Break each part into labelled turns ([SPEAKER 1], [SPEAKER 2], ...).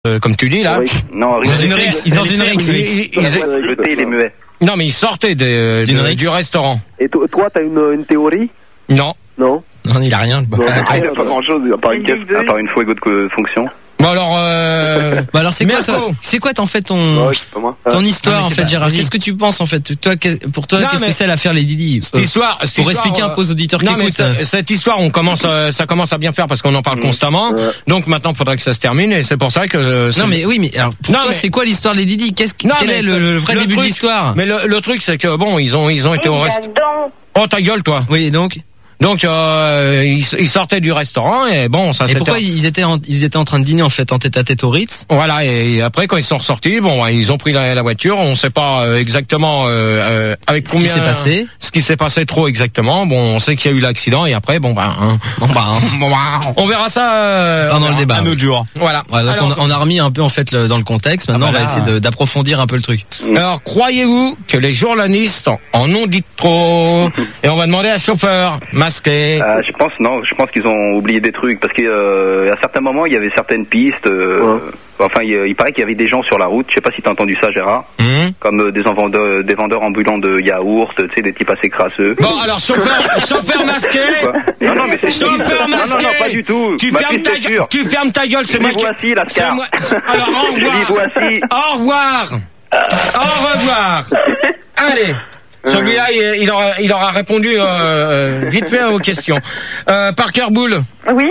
[SPEAKER 1] comme tu dis là.
[SPEAKER 2] Oui. Non,
[SPEAKER 1] Dans une rixe.
[SPEAKER 2] jeter les muets.
[SPEAKER 1] Non, mais ils sortaient du restaurant.
[SPEAKER 3] Et toi, t'as une théorie?
[SPEAKER 1] Non.
[SPEAKER 4] Non, il a rien.
[SPEAKER 2] Il n'a pas grand chose, à part une caisse, à part une fois égaux de fonction.
[SPEAKER 1] Bon alors,
[SPEAKER 5] c'est quoi c'est quoi en fait ton histoire en fait, Gérard? Qu'est-ce que tu penses en fait? Toi, pour toi, qu'est-ce que c'est l'affaire les Didi?
[SPEAKER 1] Cette histoire,
[SPEAKER 5] pour expliquer un peu aux auditeurs qui écoutent.
[SPEAKER 1] Cette histoire, ça commence à bien faire parce qu'on en parle constamment. Donc maintenant, il faudrait que ça se termine et c'est pour ça que.
[SPEAKER 5] Non mais oui, mais alors pour toi, c'est quoi l'histoire les Didi? Quel est le vrai début de l'histoire?
[SPEAKER 1] Mais le truc, c'est que bon, ils ont été au restaurant. Oh ta gueule, toi.
[SPEAKER 5] Oui, donc.
[SPEAKER 1] Donc ils sortaient du restaurant et bon ça.
[SPEAKER 5] Et pourquoi ils étaient en train de dîner en fait en tête-à-tête au Ritz?
[SPEAKER 1] Voilà, et après quand ils sont ressortis, bon ils ont pris la voiture, on sait pas exactement avec combien ce qui s'est passé trop exactement. Bon, on sait qu'il y a eu l'accident et après on verra ça
[SPEAKER 5] pendant le débat
[SPEAKER 1] un autre jour. Voilà.
[SPEAKER 5] Donc alors, on a remis un peu en fait dans le contexte. Maintenant on va essayer d'approfondir un peu le truc.
[SPEAKER 1] Alors croyez-vous que les journalistes en ont dit trop? Et on va demander à chauffeur.
[SPEAKER 2] Je pense qu'ils ont oublié des trucs parce qu'à certains moments il y avait certaines pistes. Enfin, il paraît qu'il y avait des gens sur la route. Je sais pas si t'as entendu ça, Gérard. Comme des vendeurs ambulants de yaourts, tu sais, des types assez crasseux.
[SPEAKER 1] Bon, alors chauffeur masqué.
[SPEAKER 2] Non, mais c'est
[SPEAKER 1] chauffeur masqué.
[SPEAKER 2] Non, pas du tout.
[SPEAKER 1] Tu fermes ta gueule, c'est moi qui.
[SPEAKER 2] Voici la scar.
[SPEAKER 1] Alors au revoir. Au revoir. Au revoir. Allez. Celui-là, il aura répondu vite fait aux questions. Parker Bull.
[SPEAKER 6] Oui.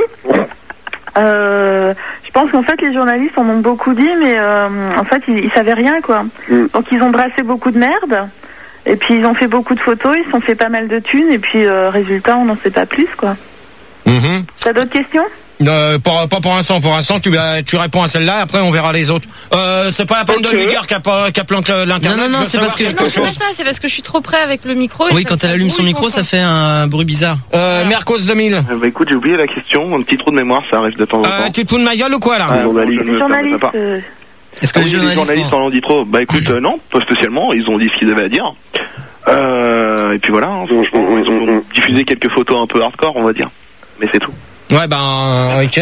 [SPEAKER 6] Je pense qu'en fait les journalistes en ont beaucoup dit, mais en fait ils savaient rien quoi. Donc ils ont brassé beaucoup de merde, et puis ils ont fait beaucoup de photos, ils se sont fait pas mal de thunes, et puis résultat on n'en sait pas plus quoi. T'as d'autres questions?
[SPEAKER 1] Pas pour l'instant. Pour l'instant, tu réponds à celle-là. Après, on verra les autres. C'est pas la peine de lui dire qu'elle planque l'internet.
[SPEAKER 5] Non, c'est parce que
[SPEAKER 7] c'est pas ça. C'est parce que je suis trop près avec le micro.
[SPEAKER 5] Oui, quand elle allume son micro, ça fait un bruit bizarre.
[SPEAKER 1] Mercos 2000.
[SPEAKER 8] Écoute, j'ai oublié la question. Un petit trou de mémoire, ça arrive de temps en temps.
[SPEAKER 1] Tu te fous de ma gueule ou quoi là?
[SPEAKER 6] Journaliste.
[SPEAKER 5] Est-ce que les
[SPEAKER 8] journalistes en ont dit trop? Bah écoute, non, pas spécialement. Ils ont dit ce qu'ils avaient à dire. Et puis voilà. Franchement, ils ont diffusé quelques photos un peu hardcore, on va dire. Mais c'est tout.
[SPEAKER 1] Ouais, ok.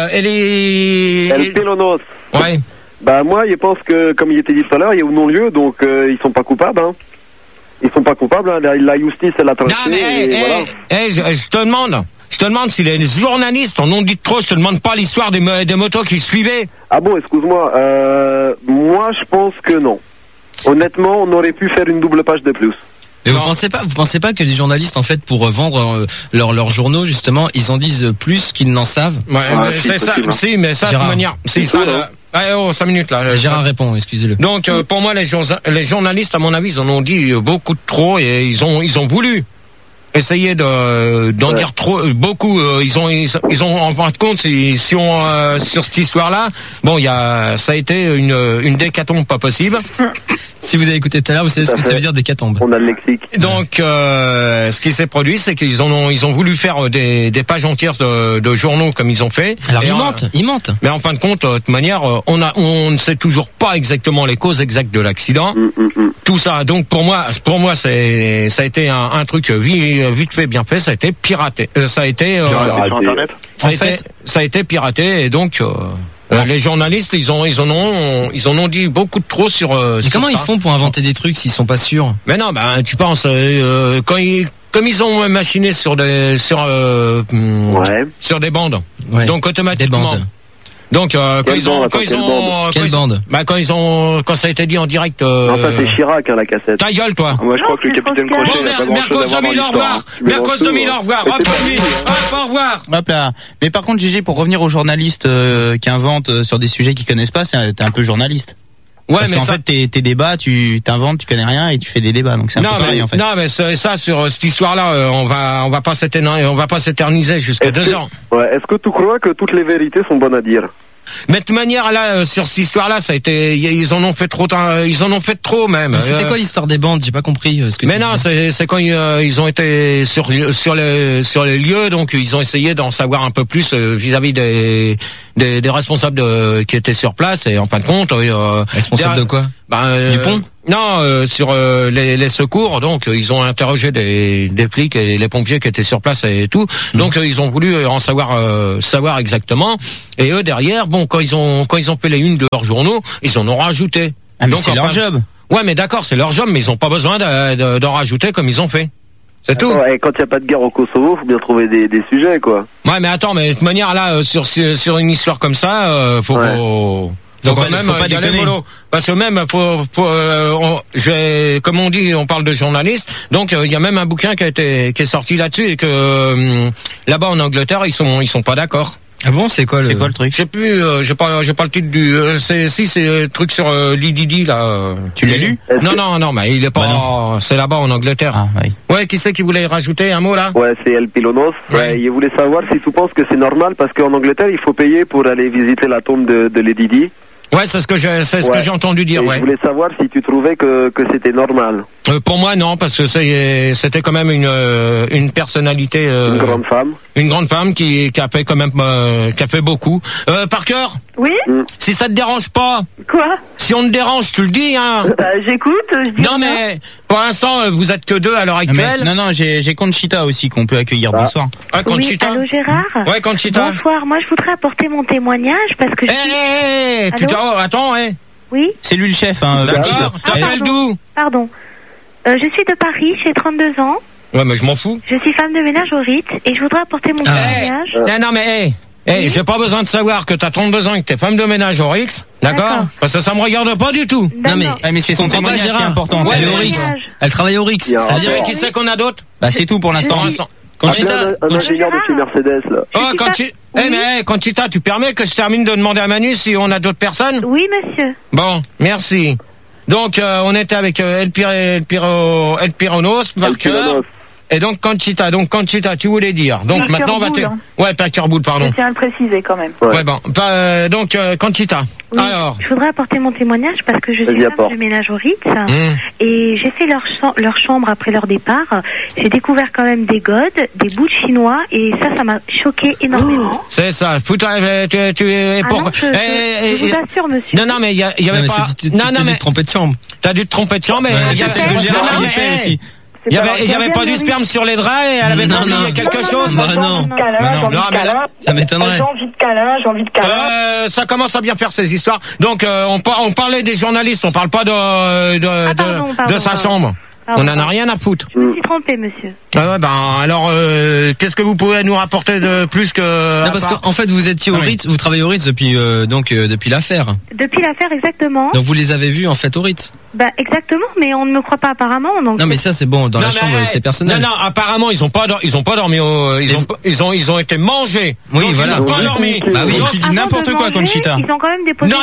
[SPEAKER 3] El Pelonos.
[SPEAKER 1] Ouais.
[SPEAKER 3] Moi, je pense que, comme il était dit tout à l'heure, il y a un non-lieu, donc ils sont pas coupables. Hein. Ils sont pas coupables. Hein. La justice, elle a tranché.
[SPEAKER 1] Je te demande si les journalistes en ont dit trop. Je te demande pas l'histoire des motos qui suivaient.
[SPEAKER 3] Ah bon, excuse-moi. Moi, je pense que non. Honnêtement, on aurait pu faire une double page de plus.
[SPEAKER 5] Mais vous pensez pas que les journalistes en fait pour vendre leurs journaux justement ils en disent plus qu'ils n'en savent?
[SPEAKER 1] Ouais, c'est ça. Si, mais ça de manière. Si ça. 5 minutes là.
[SPEAKER 5] Gérard répond, excusez-le.
[SPEAKER 1] Donc pour moi les journalistes à mon avis ils en ont dit beaucoup trop et ils ont voulu essayer d'en dire trop beaucoup. Ils ont en fin de compte si on sur cette histoire là ça a été une décatombe pas possible.
[SPEAKER 5] Si vous avez écouté tout à l'heure, vous savez ce que ça veut dire décatombe.
[SPEAKER 3] On a le lexique.
[SPEAKER 1] Donc, ce qui s'est produit, c'est qu'ils ont voulu faire des pages entières de journaux comme ils ont fait.
[SPEAKER 5] Alors ils mentent.
[SPEAKER 1] Mais en fin de compte, de toute manière, on ne sait toujours pas exactement les causes exactes de l'accident. Tout ça. Donc pour moi, ça a été un truc vite fait, bien fait. Ça a été piraté. Ça a été. Ça a été piraté et donc. Les journalistes, ils en ont dit beaucoup de trop sur.
[SPEAKER 5] Mais comment ils font pour inventer des trucs s'ils sont pas sûrs?
[SPEAKER 1] Mais non, tu penses comme ils ont machiné sur des bandes, donc automatiquement.
[SPEAKER 5] Des bandes.
[SPEAKER 1] Donc quand ça a été dit en direct.
[SPEAKER 3] Non, ça c'est Chirac la cassette.
[SPEAKER 1] Ta gueule toi.
[SPEAKER 8] Moi je crois que le capitaine Crochet n'a pas grand chose à voir dans l'histoire.
[SPEAKER 1] Mercos 2000 au revoir. Au revoir.
[SPEAKER 9] Hop là. Mais par contre Gigi, pour revenir aux journalistes qui inventent sur des sujets qu'ils connaissent pas, t'es un peu journaliste.
[SPEAKER 1] Ouais,
[SPEAKER 9] parce
[SPEAKER 1] mais
[SPEAKER 9] qu'en fait tes débats, tu t'inventes, tu connais rien et tu fais des débats, donc c'est un peu pareil en fait.
[SPEAKER 1] Non, mais ça sur cette histoire-là, on va pas s'éterniser jusqu'à 2 ans.
[SPEAKER 3] Ouais, est-ce que tu crois que toutes les vérités sont bonnes à dire?
[SPEAKER 1] Mais de toute manière là sur cette histoire-là, ça a été ils en ont fait trop même.
[SPEAKER 5] C'était quoi l'histoire des bandes? J'ai pas compris ce que
[SPEAKER 1] mais non, c'est quand ils ont été sur les lieux, donc ils ont essayé d'en savoir un peu plus vis-à-vis des des responsables qui étaient sur place et en fin de compte
[SPEAKER 5] responsables de quoi? Du pont?
[SPEAKER 1] Non, sur les secours. Donc ils ont interrogé des flics et les pompiers qui étaient sur place et tout. Donc ils ont voulu en savoir exactement. Et eux derrière, bon, quand ils ont fait les unes de leurs journaux, ils en ont rajouté.
[SPEAKER 9] Ah, mais donc c'est leur job.
[SPEAKER 1] Ouais, mais d'accord, c'est leur job, mais ils ont pas besoin d'en rajouter comme ils ont fait. C'est tout.
[SPEAKER 3] Et quand il n'y a pas de guerre au Kosovo, faut bien trouver des sujets, quoi.
[SPEAKER 1] Ouais, mais attends, mais de toute manière, là, sur une histoire comme ça, faut donc quand même, faut pas déconner. Parce que même, comme on dit, on parle de journalistes. Donc, il y a même un bouquin qui est sorti là-dessus et que, là-bas en Angleterre, ils sont pas d'accord.
[SPEAKER 5] Ah bon, c'est quoi le
[SPEAKER 1] truc? Je sais plus, j'ai pas le titre du, c'est le truc sur Lididi, là.
[SPEAKER 9] Tu l'as lu?
[SPEAKER 1] Non, mais il est pas, c'est là-bas en Angleterre.
[SPEAKER 9] Ah, oui.
[SPEAKER 1] Ouais, qui c'est qui voulait rajouter un mot, là?
[SPEAKER 3] Ouais, c'est El Pilonos. Ouais. Il voulait savoir si tu penses que c'est normal parce qu'en Angleterre, il faut payer pour aller visiter la tombe de Lididi.
[SPEAKER 1] Ouais, c'est ce que j'ai entendu dire, ouais.
[SPEAKER 3] Je voulais savoir si tu trouvais que c'était normal.
[SPEAKER 1] Pour moi, non, parce que c'était quand même une personnalité.
[SPEAKER 3] Une grande femme.
[SPEAKER 1] Une grande femme qui a fait quand même, qui a fait beaucoup. Parker?
[SPEAKER 6] Oui?
[SPEAKER 1] Si ça te dérange pas.
[SPEAKER 6] Quoi?
[SPEAKER 1] Si on te dérange, tu le dis, hein.
[SPEAKER 6] J'écoute, je dis.
[SPEAKER 1] Non, mais, pour l'instant, vous êtes que 2 à l'heure actuelle.
[SPEAKER 9] Non, j'ai Conchita aussi qu'on peut accueillir. Bonsoir.
[SPEAKER 1] Ah, Conchita.
[SPEAKER 4] Oui, allô Gérard?
[SPEAKER 1] Ouais, Conchita.
[SPEAKER 4] Bonsoir, moi je voudrais apporter mon témoignage parce que
[SPEAKER 1] attends,
[SPEAKER 4] Oui?
[SPEAKER 9] C'est lui le chef, hein.
[SPEAKER 1] D'accord, t'appelles d'où?
[SPEAKER 4] Pardon. Je suis de Paris, j'ai 32 ans.
[SPEAKER 1] Ouais, mais je m'en fous.
[SPEAKER 4] Je suis femme de ménage au Ritz et je voudrais apporter mon témoignage.
[SPEAKER 1] Non, mais, j'ai pas besoin de savoir que t'as 32 ans et que t'es femme de ménage au Ritz. D'accord? Parce que ça me regarde pas du tout.
[SPEAKER 5] Non, mais c'est son témoignage qui est important. Elle est au Ritz. Elle travaille au Ritz.
[SPEAKER 1] Ça veut dire qui c'est qu'on a d'autres?
[SPEAKER 9] Bah, c'est tout pour l'instant.
[SPEAKER 3] Conchita, un ingénieur de chez Mercedes, là.
[SPEAKER 1] Oh, mais Conchita, tu permets que je termine de demander à Manu si on a d'autres personnes?
[SPEAKER 4] Oui, monsieur.
[SPEAKER 1] Bon, merci. Donc, on était avec El Pironos, Parker. Et donc Conchita, tu voulais dire. Donc maintenant on va ouais, Parker Boule, pardon.
[SPEAKER 6] Je tiens à le préciser quand même.
[SPEAKER 1] Ouais, bon. Donc Conchita.
[SPEAKER 4] Oui,
[SPEAKER 1] alors.
[SPEAKER 4] Je voudrais apporter mon témoignage parce que je suis femme de ménage au Ritz et j'ai fait leur chambre après leur départ. J'ai découvert quand même des godes, des bouts de chinois et ça m'a choqué énormément.
[SPEAKER 1] C'est ça. Tu es pour.
[SPEAKER 4] Je vous assure, monsieur.
[SPEAKER 1] Non, mais il y avait pas.
[SPEAKER 5] Non, mais. T'as dû te tromper de chambre.
[SPEAKER 1] T'as dû te tromper de chambre, mais
[SPEAKER 5] il y a celle de Gérard aussi.
[SPEAKER 1] Il y avait pas du sperme sur les draps et elle avait pas oublié quelque chose.
[SPEAKER 5] Non, ça m'étonnerait.
[SPEAKER 6] J'ai envie de câlin.
[SPEAKER 1] Ça commence à bien faire ces histoires. Donc on parlait des journalistes, on parle pas de sa chambre. On en a rien à foutre.
[SPEAKER 4] Je me suis trompé, monsieur.
[SPEAKER 1] Ah ouais, alors qu'est-ce que vous pouvez nous rapporter de plus que...
[SPEAKER 5] Non, parce qu'en fait vous étiez au Ritz, vous travaillez au Ritz depuis l'affaire.
[SPEAKER 4] Depuis l'affaire, exactement.
[SPEAKER 5] Donc vous les avez vus en fait au Ritz.
[SPEAKER 4] Bah exactement, mais on ne me croit pas apparemment. Donc
[SPEAKER 5] non, mais ça c'est bon, dans la chambre c'est personnel.
[SPEAKER 1] Non, apparemment ils ont pas dormi ils ont été mangés.
[SPEAKER 5] Oui,
[SPEAKER 1] donc,
[SPEAKER 5] voilà.
[SPEAKER 1] Ils ont pas dormi.
[SPEAKER 9] Bah oui, tu dis n'importe quoi, Conchita.
[SPEAKER 4] Ils ont quand même déposé.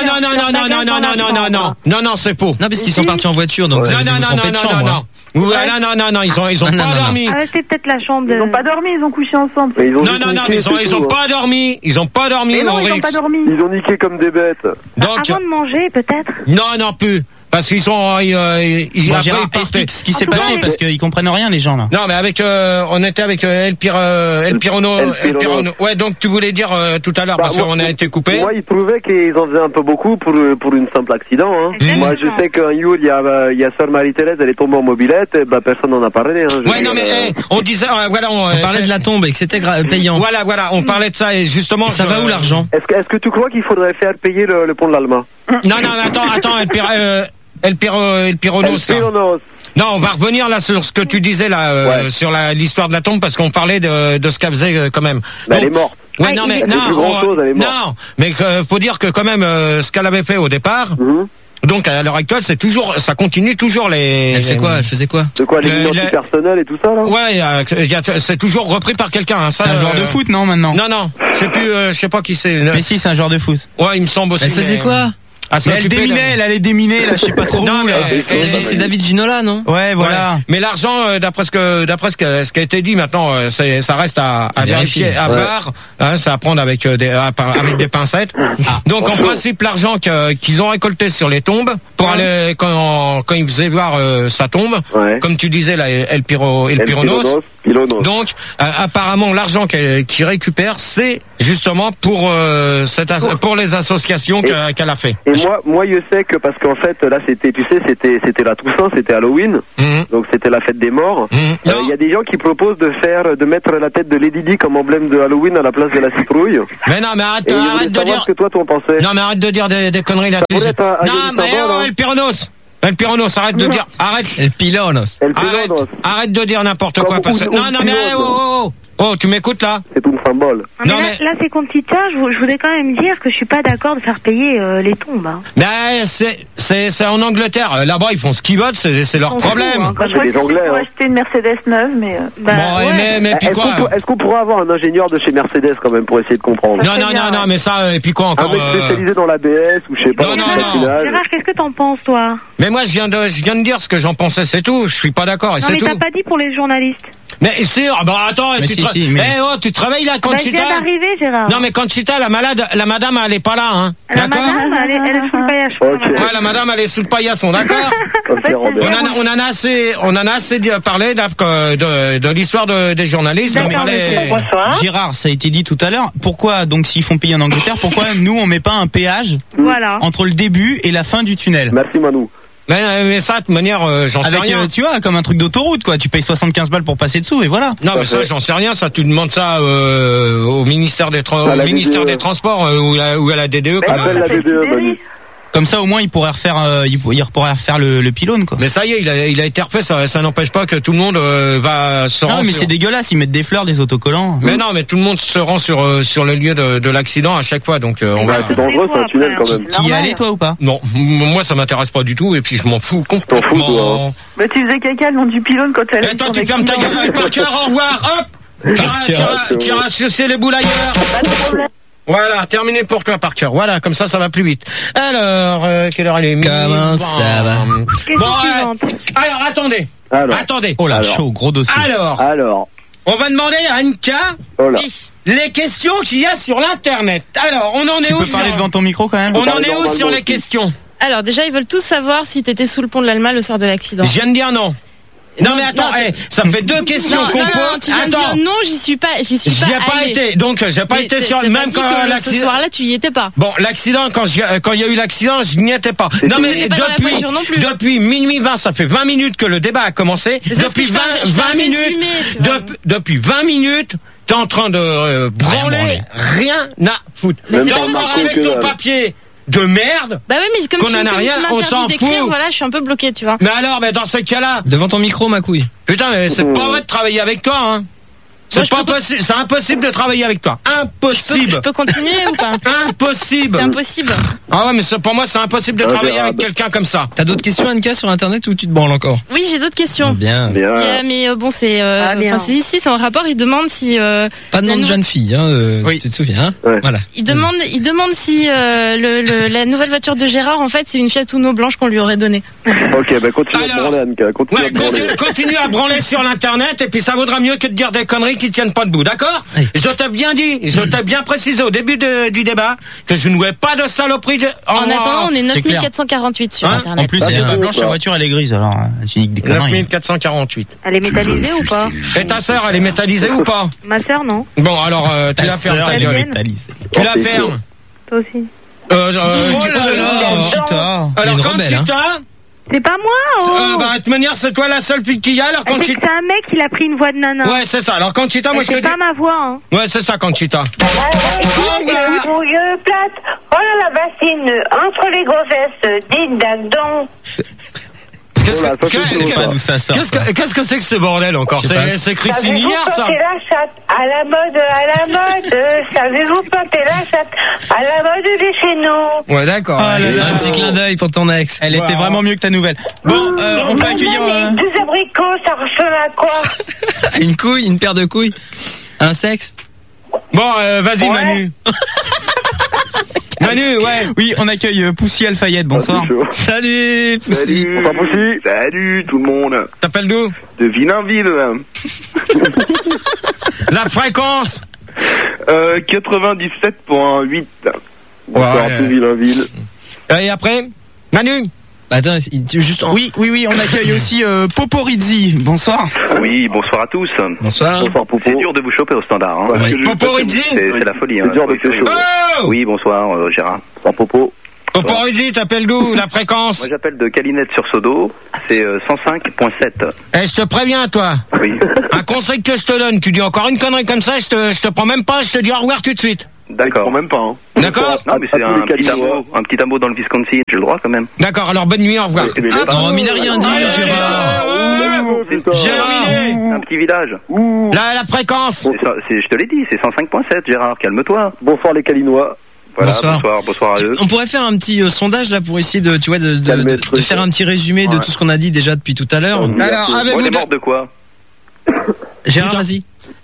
[SPEAKER 1] Non, c'est faux.
[SPEAKER 5] Non, parce qu'ils sont partis en voiture, donc
[SPEAKER 1] non. Ils ont pas dormi.
[SPEAKER 4] C'est peut-être la chambre.
[SPEAKER 6] Ils ont pas dormi, ils ont couché ensemble.
[SPEAKER 1] Ils ont pas dormi. Ils ont pas dormi.
[SPEAKER 6] Mais non, ils ont pas dormi.
[SPEAKER 3] Ils ont niqué comme des bêtes.
[SPEAKER 4] Donc avant de manger, peut-être.
[SPEAKER 1] Non plus. Parce qu'ils sont,
[SPEAKER 9] Gérard, explique ce qui s'est passé parce qu'ils comprennent rien les gens là.
[SPEAKER 1] Non, mais on était avec El Pirono. Ouais, donc tu voulais dire tout à l'heure parce qu'on a été coupé.
[SPEAKER 3] Moi, ils trouvaient qu'ils en faisaient un peu beaucoup pour une simple accident. Hein. Moi, je sais qu'un jour, il y a Sœur Marie-Thérèse, elle est tombée en mobilette, personne n'en a parlé. Hein,
[SPEAKER 1] ouais, non, mais on disait, voilà,
[SPEAKER 5] on parlait de la tombe et que c'était payant.
[SPEAKER 1] Voilà, on parlait de ça et justement.
[SPEAKER 5] Ça va où l'argent?
[SPEAKER 3] Est-ce que tu crois qu'il faudrait faire payer le pont de l'Alma?
[SPEAKER 1] Non, attends, El Pironos. Non, on va revenir là sur ce que tu disais là, sur l'histoire de la tombe parce qu'on parlait de ce qu'elle faisait quand même.
[SPEAKER 3] Elle est morte.
[SPEAKER 1] Ouais, non, mais faut dire que quand même ce qu'elle avait fait au départ. Donc à l'heure actuelle, ça continue toujours les.
[SPEAKER 5] Elle faisait quoi?
[SPEAKER 3] De quoi, les identités personnelles et tout ça là?
[SPEAKER 1] Ouais, c'est toujours repris par quelqu'un. Hein,
[SPEAKER 9] c'est un joueur de foot, non maintenant?
[SPEAKER 1] Non, je sais pas qui c'est.
[SPEAKER 9] Mais si, c'est un joueur de foot.
[SPEAKER 1] Ouais, il me semble aussi.
[SPEAKER 5] Elle faisait quoi?
[SPEAKER 9] Elle allait déminer, là, je sais pas trop.
[SPEAKER 1] Non, mais
[SPEAKER 5] c'est David Ginola, non?
[SPEAKER 9] Ouais, voilà.
[SPEAKER 1] Ouais. Mais l'argent, d'après ce qui a été dit maintenant, ça reste à vérifier, à voir, hein, c'est à prendre avec des pincettes. Donc, en principe, l'argent qu'ils ont récolté sur les tombes, pour aller, quand ils faisaient voir sa tombe, comme tu disais, là, El Pironos, Donc, apparemment, l'argent qu'il récupère, c'est justement pour pour les associations qu'elle a fait.
[SPEAKER 3] Et moi, je sais que parce qu'en fait, là, c'était la Toussaint, c'était Halloween, donc c'était la fête des morts. Il y a des gens qui proposent de mettre la tête de Lady Di comme emblème de Halloween à la place de la citrouille.
[SPEAKER 1] Mais non, mais arrête de dire.
[SPEAKER 3] Ce que toi, t'en pensais.
[SPEAKER 1] Non, mais arrête de dire des conneries là-dessus. Non, mais El Pyronos. El Pyronos, arrête de dire. Arrête.
[SPEAKER 5] El Pyronos.
[SPEAKER 1] Arrête de dire n'importe quoi. Non, mais oh, tu m'écoutes là?
[SPEAKER 3] C'est tout un symbole.
[SPEAKER 4] Mais là, c'est Conchita. Je voudrais quand même dire que je suis pas d'accord de faire payer les tombes. Hein.
[SPEAKER 1] Ben, c'est en Angleterre. Là-bas, ils font ce qu'ils veulent. C'est leur problème.
[SPEAKER 6] Hein. Je crois qu'ils vont acheter une Mercedes neuve, mais.
[SPEAKER 1] Mais puis quoi?
[SPEAKER 3] Est-ce qu'on pourrait avoir un ingénieur de chez Mercedes quand même pour essayer de comprendre?
[SPEAKER 1] Non, mais ça, et puis quoi encore?
[SPEAKER 3] Un mec spécialisé dans l'ABS ou je sais pas.
[SPEAKER 1] Non.
[SPEAKER 4] Gérard, qu'est-ce que t'en penses, toi?
[SPEAKER 1] Mais moi, je viens de dire ce que j'en pensais, c'est tout. Je suis pas d'accord, et c'est tout.
[SPEAKER 4] Non, mais t'as pas dit pour les journalistes.
[SPEAKER 1] Mais c'est, attends, tu te réveilles là, Conchita.
[SPEAKER 4] Je viens d'arriver, Gérard.
[SPEAKER 1] Non, mais Conchita, la madame, elle est pas là, hein. D'accord?
[SPEAKER 4] La madame, elle est sous le paillasson.
[SPEAKER 1] Ouais, la madame, elle est sous le paillasson, d'accord? On en a assez parlé de l'histoire des journalistes.
[SPEAKER 9] Gérard, ça a été dit tout à l'heure. Pourquoi, donc, s'ils font payer en Angleterre, pourquoi nous, on met pas un péage? Entre le début et la fin du tunnel?
[SPEAKER 3] Merci, Manu.
[SPEAKER 1] Mais ça, de toute manière, j'en sais rien.
[SPEAKER 9] Tu vois, comme un truc d'autoroute, quoi. Tu payes 75 balles pour passer dessous et voilà.
[SPEAKER 1] Non, mais ça, j'en sais rien. Ça, tu demandes ça au ministère des Transports ou à la DDE.
[SPEAKER 3] Appelle la DDE, Manu.
[SPEAKER 9] Comme ça, au moins, il pourrait refaire le pylône, quoi.
[SPEAKER 1] Mais ça y est, il a été refait. Ça n'empêche pas que tout le monde va se rendre.
[SPEAKER 9] Non, mais c'est dégueulasse. Ils mettent des fleurs, des autocollants.
[SPEAKER 1] Mais non, mais tout le monde se rend sur le lieu de l'accident à chaque fois. Donc,
[SPEAKER 3] c'est dangereux, c'est un tunnel quand même.
[SPEAKER 9] Tu y es allé, toi, ou pas?
[SPEAKER 1] Non, moi, ça m'intéresse pas du tout. Et puis, je m'en fous complètement.
[SPEAKER 6] Mais tu faisais caca le nom du pylône quand elle.
[SPEAKER 1] Et toi, tu fermes ta gueule, Parker. Au revoir. Hop. Tu iras sucer les boules ailleurs. Pas de problème. Voilà, terminé pour toi, Parker. Voilà, comme ça va plus vite. Alors, quelle heure elle est?
[SPEAKER 5] Comment ça va?
[SPEAKER 1] Bon, alors, attendez.
[SPEAKER 9] Oh là, chaud, gros dossier.
[SPEAKER 3] Alors.
[SPEAKER 1] On va demander à Anka les questions qu'il y a sur l'internet. Alors, on en est où?
[SPEAKER 9] Tu peux parler devant ton micro quand même?
[SPEAKER 1] On en est où sur les questions?
[SPEAKER 7] Alors, déjà, ils veulent tous savoir si t'étais sous le pont de l'Alma le soir de l'accident.
[SPEAKER 1] Je viens de dire non. Non mais attends, ça fait deux questions qu'on pose.
[SPEAKER 7] Tu viens de dire non, j'y suis pas. J'y ai
[SPEAKER 1] pas été. Donc j'ai pas été sur même quand l'accident.
[SPEAKER 7] Ce soir-là, tu y étais pas.
[SPEAKER 1] Bon, l'accident quand il y a eu l'accident, je n'y étais pas. Non mais depuis minuit 20, ça fait 20 minutes que le débat a commencé. Depuis 20 minutes, t'es en train de branler, rien à foutre. T'es encore avec ton papier de merde.
[SPEAKER 7] Bah oui, mais comme
[SPEAKER 1] qu'on en a rien, on s'en fout.
[SPEAKER 7] Voilà, je suis un peu bloqué, tu vois.
[SPEAKER 1] Mais alors, dans ce cas-là.
[SPEAKER 5] Devant ton micro, ma couille.
[SPEAKER 1] Putain, mais c'est pas vrai de travailler avec toi, hein. C'est impossible de travailler avec toi. Impossible.
[SPEAKER 7] Je peux continuer ou pas?
[SPEAKER 1] Impossible.
[SPEAKER 7] C'est impossible.
[SPEAKER 1] Ah ouais, mais pour moi, c'est impossible de travailler avec quelqu'un comme ça.
[SPEAKER 5] T'as d'autres questions, Anka, sur Internet ou tu te branles encore?
[SPEAKER 7] Oui, j'ai d'autres questions.
[SPEAKER 5] Bien.
[SPEAKER 7] Mais bon, c'est ici, c'est en rapport. Il demande si
[SPEAKER 5] pas de nom de jeune fille, hein. Oui. Tu te souviens, hein?
[SPEAKER 3] Ouais.
[SPEAKER 5] Voilà.
[SPEAKER 7] Il demande si la nouvelle voiture de Gérard, en fait, c'est une Fiat Uno blanche qu'on lui aurait donnée.
[SPEAKER 3] Ok, continue à branler, Anka.
[SPEAKER 1] Continue à branler sur l'internet et puis ça vaudra mieux que de dire des conneries qui tiennent pas debout, d'accord? Oui. Je t'ai bien dit, je t'ai bien précisé au début du débat que je ne voulais pas de saloperie.
[SPEAKER 7] En attendant, on est 9448 sur Internet.
[SPEAKER 9] En plus, elle est pas blanche, la voiture, elle est grise, alors tu dis des conneries.
[SPEAKER 1] 9448.
[SPEAKER 4] Elle est métallisée ou pas?
[SPEAKER 1] Et ta sœur, elle est métallisée ou pas?
[SPEAKER 4] Ma sœur, non.
[SPEAKER 1] Bon, alors, tu la fermes, ta gueule. Tu la fermes.
[SPEAKER 4] Toi aussi.
[SPEAKER 1] Oh là là,
[SPEAKER 9] Conchita.
[SPEAKER 1] Alors, Conchita.
[SPEAKER 4] C'est pas moi,
[SPEAKER 1] de toute manière, c'est toi la seule fille qu'il y a, alors Conchita.
[SPEAKER 4] C'est un mec, il a pris une voix de nana.
[SPEAKER 1] Ouais, c'est ça. Alors Conchita, moi je te dis.
[SPEAKER 4] C'est pas ma voix, hein.
[SPEAKER 1] Ouais, c'est ça, Conchita.
[SPEAKER 10] Bouilleux plate, oh là la bassine, entre les grossesses, dites donc.
[SPEAKER 1] Qu'est-ce que c'est que ce bordel encore? C'est Christine hier, ça?
[SPEAKER 10] Savez-vous planter la chatte à la mode, savez-vous planter la chatte à la mode des chez nous?
[SPEAKER 1] Ouais, d'accord.
[SPEAKER 5] Un petit clin d'œil pour ton ex.
[SPEAKER 9] Elle était vraiment mieux que ta nouvelle. Bon, on peut accueillir...
[SPEAKER 10] Deux abricots, ça ressemble à quoi?
[SPEAKER 5] Une couille, une paire de couilles, un sexe.
[SPEAKER 1] Bon, vas-y, Manu. Manu, ouais.
[SPEAKER 9] Oui, on accueille Poussy Alfayette, bonsoir.
[SPEAKER 5] Salut, Poussy.
[SPEAKER 3] Bonsoir, Poussy.
[SPEAKER 8] Salut, tout le monde.
[SPEAKER 1] T'appelles d'où?
[SPEAKER 8] De Villainville.
[SPEAKER 1] La fréquence
[SPEAKER 3] 97.8. Bonsoir, tout Villainville.
[SPEAKER 1] Et après, Manu?
[SPEAKER 5] Attends, juste
[SPEAKER 9] Oui, on accueille aussi Poporizzi. Bonsoir.
[SPEAKER 2] Oui, bonsoir à tous.
[SPEAKER 5] Bonsoir.
[SPEAKER 3] Bonsoir, Popo.
[SPEAKER 2] C'est dur de vous choper au standard. Hein.
[SPEAKER 1] Oui. Poporizzi.
[SPEAKER 2] C'est la folie.
[SPEAKER 3] C'est dur de te choper.
[SPEAKER 1] Oh
[SPEAKER 2] Oui, bonsoir Gérard.
[SPEAKER 3] Bonsoir, Popo.
[SPEAKER 1] Poporizzi, t'appelles d'où la fréquence?
[SPEAKER 2] Moi j'appelle de Calinette sur Sodo. C'est 105.7.
[SPEAKER 1] Eh, je te préviens, toi.
[SPEAKER 2] Oui.
[SPEAKER 1] Un conseil que je te donne, tu dis encore une connerie comme ça, je te prends même pas, je te dis au revoir tout de suite.
[SPEAKER 2] D'accord.
[SPEAKER 8] Même pas. Hein.
[SPEAKER 1] D'accord.
[SPEAKER 2] Non, mais c'est un petit hameau dans le Wisconsin, j'ai le droit quand même.
[SPEAKER 1] D'accord, alors bonne nuit, au revoir.
[SPEAKER 5] Non, mais il n'a rien dit, Gérard.
[SPEAKER 2] Gérard. Un petit village.
[SPEAKER 1] La fréquence.
[SPEAKER 2] Je te l'ai dit, c'est 105.7, Gérard, calme-toi.
[SPEAKER 3] Bonsoir les Calinois.
[SPEAKER 2] Voilà, bonsoir à eux.
[SPEAKER 5] On pourrait faire un petit sondage là pour essayer de faire un petit résumé de tout ce qu'on a dit déjà depuis tout à l'heure.
[SPEAKER 2] Alors, on est mort de quoi?
[SPEAKER 5] Gérard, vas-y.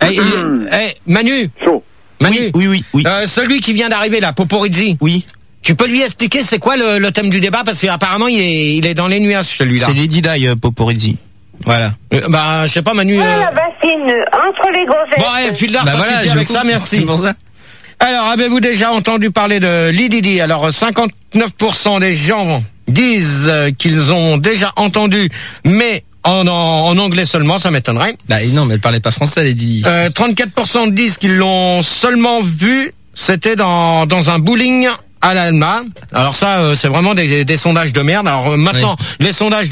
[SPEAKER 1] Manu.
[SPEAKER 3] Chaud.
[SPEAKER 1] Manu.
[SPEAKER 9] Oui.
[SPEAKER 1] Celui qui vient d'arriver là, Poporizzi.
[SPEAKER 9] Oui.
[SPEAKER 1] Tu peux lui expliquer c'est quoi le thème du débat parce qu'apparemment il est dans les nuages celui-là.
[SPEAKER 9] C'est Lady Di, Poporizzi. Voilà.
[SPEAKER 1] Je sais pas Manu.
[SPEAKER 10] La bassine entre les grosettes.
[SPEAKER 1] Bon, file d'art, ça suffit avec ça, merci.
[SPEAKER 5] C'est pour ça.
[SPEAKER 1] Alors, avez-vous déjà entendu parler de Lady Di? Alors, 59% des gens disent qu'ils ont déjà entendu, mais en anglais seulement, ça m'étonnerait.
[SPEAKER 5] Bah non, mais elle parlait pas français, Lady Di.
[SPEAKER 1] 34% disent qu'ils l'ont seulement vu, c'était dans un bowling à l'Alma. Alors ça, c'est vraiment des sondages de merde. Alors maintenant, les sondages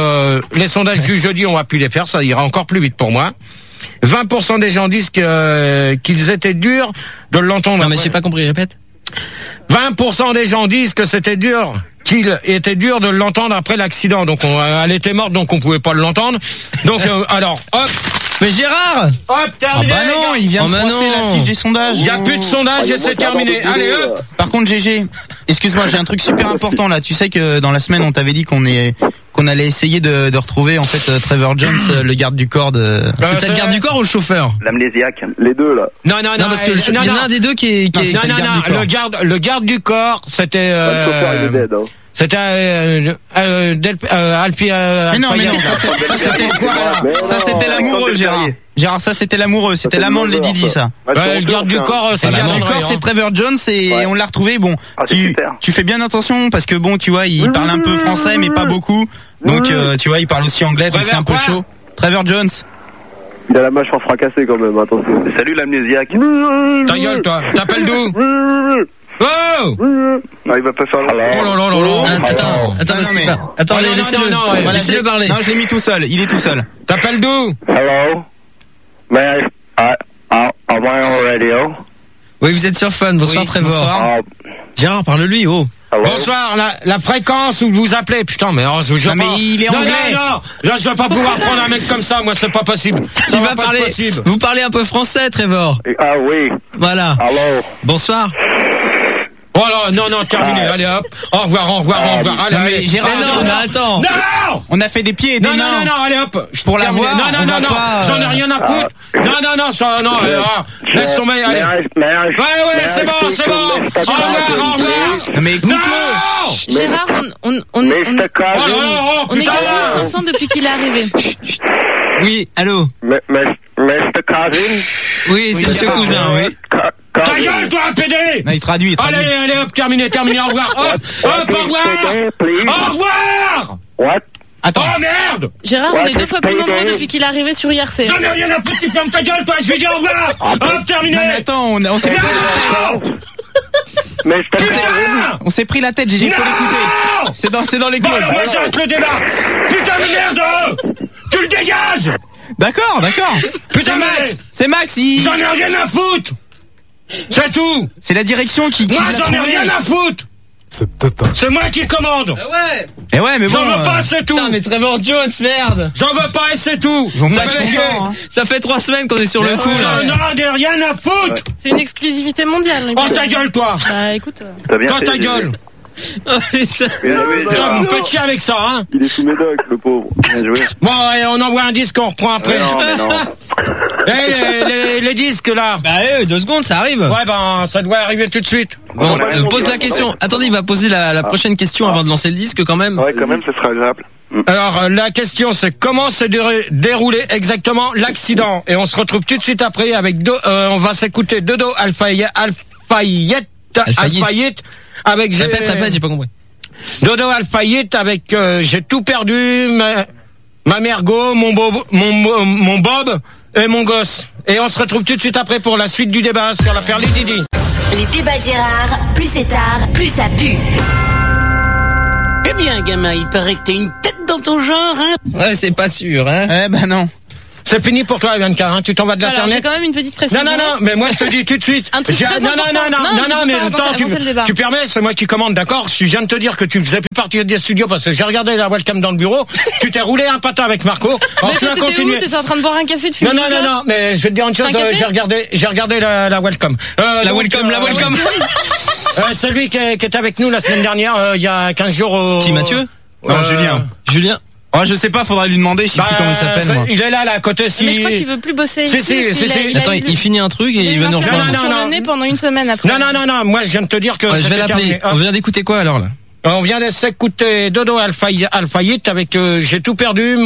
[SPEAKER 1] du jeudi, on va plus les faire, ça ira encore plus vite pour moi. 20% des gens disent qu'ils étaient durs de l'entendre.
[SPEAKER 5] Non mais j'ai pas compris, répète.
[SPEAKER 1] 20% des gens disent que c'était dur, qu'il était dur de l'entendre après l'accident. Donc elle était morte, donc on pouvait pas l'entendre. Donc alors, hop.
[SPEAKER 5] Mais Gérard!
[SPEAKER 1] Hop, terminé!
[SPEAKER 9] Ah bah non, il vient de froisser la fiche des sondages.
[SPEAKER 1] Il y a plus de sondages et c'est terminé. Allez hop!
[SPEAKER 9] Par contre, GG, excuse-moi, j'ai un truc super important là. Tu sais que dans la semaine, on t'avait dit qu'on allait essayer de retrouver en fait Trevor Jones, le garde du corps de.
[SPEAKER 5] C'était le garde du corps ou le chauffeur?
[SPEAKER 2] L'amnésiaque.
[SPEAKER 3] Les deux là.
[SPEAKER 1] Non,
[SPEAKER 5] parce que il y en a un des deux qui est
[SPEAKER 1] le garde du corps, c'était.
[SPEAKER 3] Le chauffeur il est dead. Hein.
[SPEAKER 1] C'était Alfie.
[SPEAKER 9] Mais non, ça c'était quoi? Ça c'était l'amoureux, Gérard. Gérard, ça c'était l'amoureux, c'était l'amant de Lady Di, ça.
[SPEAKER 1] Le garde du corps, c'est
[SPEAKER 9] le garde du corps, c'est Trevor Jones et on l'a retrouvé. Bon, tu fais bien attention parce que bon, tu vois, il parle un peu français mais pas beaucoup. Donc tu vois, il parle aussi anglais, donc c'est un peu chaud. Trevor Jones.
[SPEAKER 3] Il a la mâchoire fracassée quand même, attention.
[SPEAKER 2] Salut l'amnésiaque.
[SPEAKER 1] Ta gueule, toi. T'appelles d'où? Oh!
[SPEAKER 2] Non, il va pas faire
[SPEAKER 1] Oh là.
[SPEAKER 5] Attends, laissez-le parler.
[SPEAKER 9] Non, je l'ai mis tout seul, il est tout seul.
[SPEAKER 1] T'appelles d'où?
[SPEAKER 3] Hello? May I on radio?
[SPEAKER 5] Oui, vous êtes sur Fun. Bonsoir, Trevor.
[SPEAKER 9] Bonsoir.
[SPEAKER 5] Gérard, parle-lui, oh.
[SPEAKER 1] Bonsoir, la fréquence où vous appelez. Putain, mais
[SPEAKER 9] il est anglais.
[SPEAKER 1] Non, là je vais pas pouvoir prendre un mec comme ça, moi c'est pas possible.
[SPEAKER 5] Il va parler. Vous parlez un peu français, Trevor.
[SPEAKER 3] Ah oui.
[SPEAKER 5] Voilà.
[SPEAKER 3] Allô.
[SPEAKER 5] Bonsoir.
[SPEAKER 1] Oh là, non, terminé, allez hop. Au revoir. Allez.
[SPEAKER 5] Gérard, non, attends.
[SPEAKER 1] Non!
[SPEAKER 9] On a fait des pieds et des mains.
[SPEAKER 1] Non, allez hop.
[SPEAKER 9] Pour la voir.
[SPEAKER 1] Non, j'en ai rien à foutre. Non, laisse tomber, allez. Ouais, c'est bon. Au revoir.
[SPEAKER 9] Non, mais
[SPEAKER 7] non! Gérard, on est 15 500 depuis qu'il est arrivé.
[SPEAKER 5] Oui, allô?
[SPEAKER 3] Mr. Cousin?
[SPEAKER 5] Oui, c'est Monsieur Cousin, oui.
[SPEAKER 1] Ta gueule, toi, PD!
[SPEAKER 9] Non, il traduit.
[SPEAKER 1] Allez, hop, terminé, au revoir. Au revoir!
[SPEAKER 3] What?
[SPEAKER 9] Attends.
[SPEAKER 1] Oh merde!
[SPEAKER 7] Gérard, on est 2 fois plus nombreux depuis qu'il est arrivé sur IRC.
[SPEAKER 1] J'en ai rien à foutre, tu fermes ta gueule, toi, je vais dire au revoir! Hop, terminé!
[SPEAKER 9] Non, mais attends, on s'est
[SPEAKER 1] Putain!
[SPEAKER 9] On s'est pris la tête, Gégé, faut l'écouter. C'est dans les clauses.
[SPEAKER 1] Moi, j'arrête le débat! Putain de merde! Tu le dégages!
[SPEAKER 9] D'accord.
[SPEAKER 1] Putain, Max!
[SPEAKER 9] C'est Max,
[SPEAKER 1] J'en ai rien à foutre! C'est tout!
[SPEAKER 9] C'est la direction qui
[SPEAKER 1] moi, j'en ai rien à foutre! C'est moi qui commande!
[SPEAKER 5] Ouais!
[SPEAKER 9] Eh ouais, mais bon.
[SPEAKER 1] J'en veux pas, c'est tout!
[SPEAKER 5] Putain, mais Trevor Jones, merde!
[SPEAKER 1] J'en veux pas et c'est tout!
[SPEAKER 5] Ça fait 3 semaines qu'on est sur le coup, là.
[SPEAKER 1] J'en ai rien à foutre!
[SPEAKER 7] C'est une exclusivité mondiale.
[SPEAKER 1] Oh, ta gueule, toi!
[SPEAKER 7] Bah, écoute.
[SPEAKER 1] Toi, ta gueule! Putain, vous me faites chier avec ça, hein!
[SPEAKER 3] Il est sous médoc, le pauvre. Bien joué.
[SPEAKER 1] Bon, on envoie un disque, on reprend après.
[SPEAKER 2] Non.
[SPEAKER 1] Les disques, là.
[SPEAKER 5] Bah, 2 secondes, ça arrive.
[SPEAKER 1] Ouais, ça doit arriver tout de suite.
[SPEAKER 5] Bon, pose la question. Attendez, il va poser la prochaine question avant de lancer le disque, quand même.
[SPEAKER 3] Ouais, quand même, ce sera agréable.
[SPEAKER 1] Alors, la question, c'est comment s'est déroulé exactement l'accident? Et on se retrouve tout de suite après avec on va s'écouter Dodo Alfayette avec
[SPEAKER 5] Répète, j'ai pas compris.
[SPEAKER 1] Dodo Alfayet avec j'ai tout perdu, ma mergo, mon Bob et mon gosse. Et on se retrouve tout de suite après pour la suite du débat sur l'affaire Lady Di.
[SPEAKER 11] Les débats de Gérard, plus c'est tard, plus ça pue.
[SPEAKER 12] Eh bien, gamin, il paraît que t'as une tête dans ton genre, hein?
[SPEAKER 5] Ouais, c'est pas sûr, hein?
[SPEAKER 9] Eh ben non.
[SPEAKER 1] C'est fini pour toi, Ivanka, hein. Tu t'en vas de l'internet.
[SPEAKER 7] J'ai quand même une petite précision.
[SPEAKER 1] Non, mais moi je te dis tout de suite.
[SPEAKER 7] Un truc très important.
[SPEAKER 1] Non, mais attends, tu permets, c'est moi qui commande, d'accord? Je viens de te dire que tu faisais plus partie des studios parce que j'ai regardé la webcam dans le bureau. Tu t'es roulé un patin avec Marco.
[SPEAKER 7] Alors tu vas continuer. T'étais en train de boire un café de fumer.
[SPEAKER 1] Non, mais je vais te dire une chose, j'ai regardé la webcam.
[SPEAKER 5] La webcam.
[SPEAKER 1] Celui qui était avec nous la semaine dernière, il y a 15 jours.
[SPEAKER 5] Qui, Mathieu?
[SPEAKER 9] Non, Julien. Oh, je sais pas, faudra lui demander, je sais plus comment il s'appelle, moi.
[SPEAKER 1] Il est là, à côté,
[SPEAKER 7] Mais je crois qu'il veut plus bosser ici.
[SPEAKER 1] Si.
[SPEAKER 5] Attends, il finit un truc et il veut nous rejoindre.
[SPEAKER 7] Sur le nez pendant une semaine après.
[SPEAKER 1] Non, moi, je viens de te dire que
[SPEAKER 5] je vais l'appeler. On vient d'écouter quoi, alors, là?
[SPEAKER 1] On vient de s'écouter Dodo Alfayet avec j'ai tout perdu,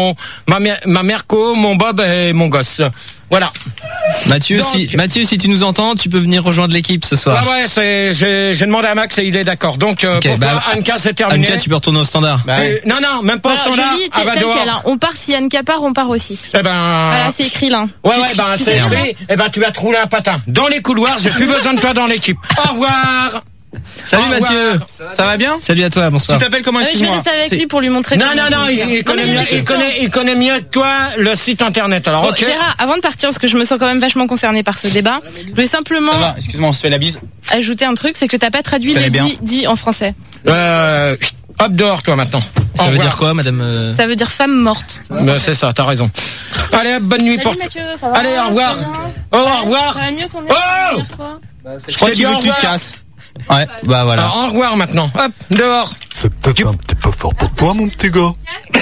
[SPEAKER 1] ma merco, mon Bob et mon gosse. Voilà.
[SPEAKER 5] Mathieu, si tu nous entends, tu peux venir rejoindre l'équipe ce soir.
[SPEAKER 1] Ouais, j'ai demandé à Max et il est d'accord. Donc, pour toi, Anka, c'est terminé.
[SPEAKER 5] Anka, tu peux retourner au standard.
[SPEAKER 1] Non, même pas au standard.
[SPEAKER 7] Julie, tel quel, hein. On part, si Anka part, on part aussi.
[SPEAKER 1] Voilà,
[SPEAKER 7] c'est écrit là.
[SPEAKER 1] Ouais, c'est écrit. Tu vas te rouler un patin. Dans les couloirs, j'ai plus besoin de toi dans l'équipe. Au revoir.
[SPEAKER 5] Salut Mathieu.
[SPEAKER 9] Ça va bien?
[SPEAKER 5] Salut à toi, bonsoir.
[SPEAKER 9] Tu t'appelles comment, excuse-moi?
[SPEAKER 7] Je vais rester avec lui pour lui montrer.
[SPEAKER 1] Non, il connaît mieux que toi le site internet. Alors, ok.
[SPEAKER 7] Gérard, avant de partir, parce que je me sens quand même vachement concernée par ce débat, je voulais simplement.
[SPEAKER 9] Ça va, excuse-moi, on se fait la bise.
[SPEAKER 7] Ajouter un truc, c'est que t'as pas traduit les dit en français.
[SPEAKER 1] Hop dehors, toi, maintenant.
[SPEAKER 5] Ça veut dire quoi, madame?
[SPEAKER 7] Ça veut dire femme morte.
[SPEAKER 1] C'est ça, t'as raison. Allez, bonne nuit pour.
[SPEAKER 7] Mathieu, ça va?
[SPEAKER 1] Allez, au revoir. Au revoir.
[SPEAKER 7] Ça va mieux ton dernière fois?
[SPEAKER 9] Je crois qu'il veut que tu te casses. Ouais, bah voilà.
[SPEAKER 1] Alors, au revoir maintenant. Hop, dehors.
[SPEAKER 13] C'est peut-être un petit peu fort pour toi, mon petit gars.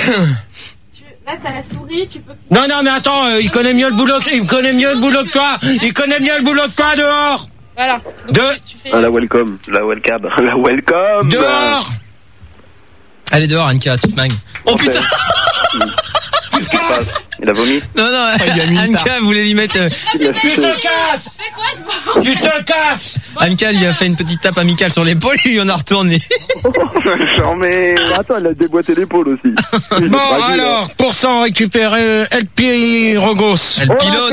[SPEAKER 7] Là, t'as la souris, tu peux.
[SPEAKER 1] Non, mais attends, il connaît mieux le boulot que toi. Il connaît mieux le boulot que toi, dehors.
[SPEAKER 7] Voilà.
[SPEAKER 3] La welcome.
[SPEAKER 1] Dehors.
[SPEAKER 5] Allez, dehors, Anka, tu te manges. Oh putain.
[SPEAKER 1] Tu te casses.
[SPEAKER 2] Il a vomi?
[SPEAKER 5] Non, Anka voulait lui mettre.
[SPEAKER 1] Tu te casses. Tu te casses.
[SPEAKER 5] Anka lui a fait une petite tape amicale sur l'épaule et lui en a retourné.
[SPEAKER 3] Mais attends, elle a déboîté l'épaule aussi.
[SPEAKER 1] Bon, alors, pour s'en récupérer, El Pilonos.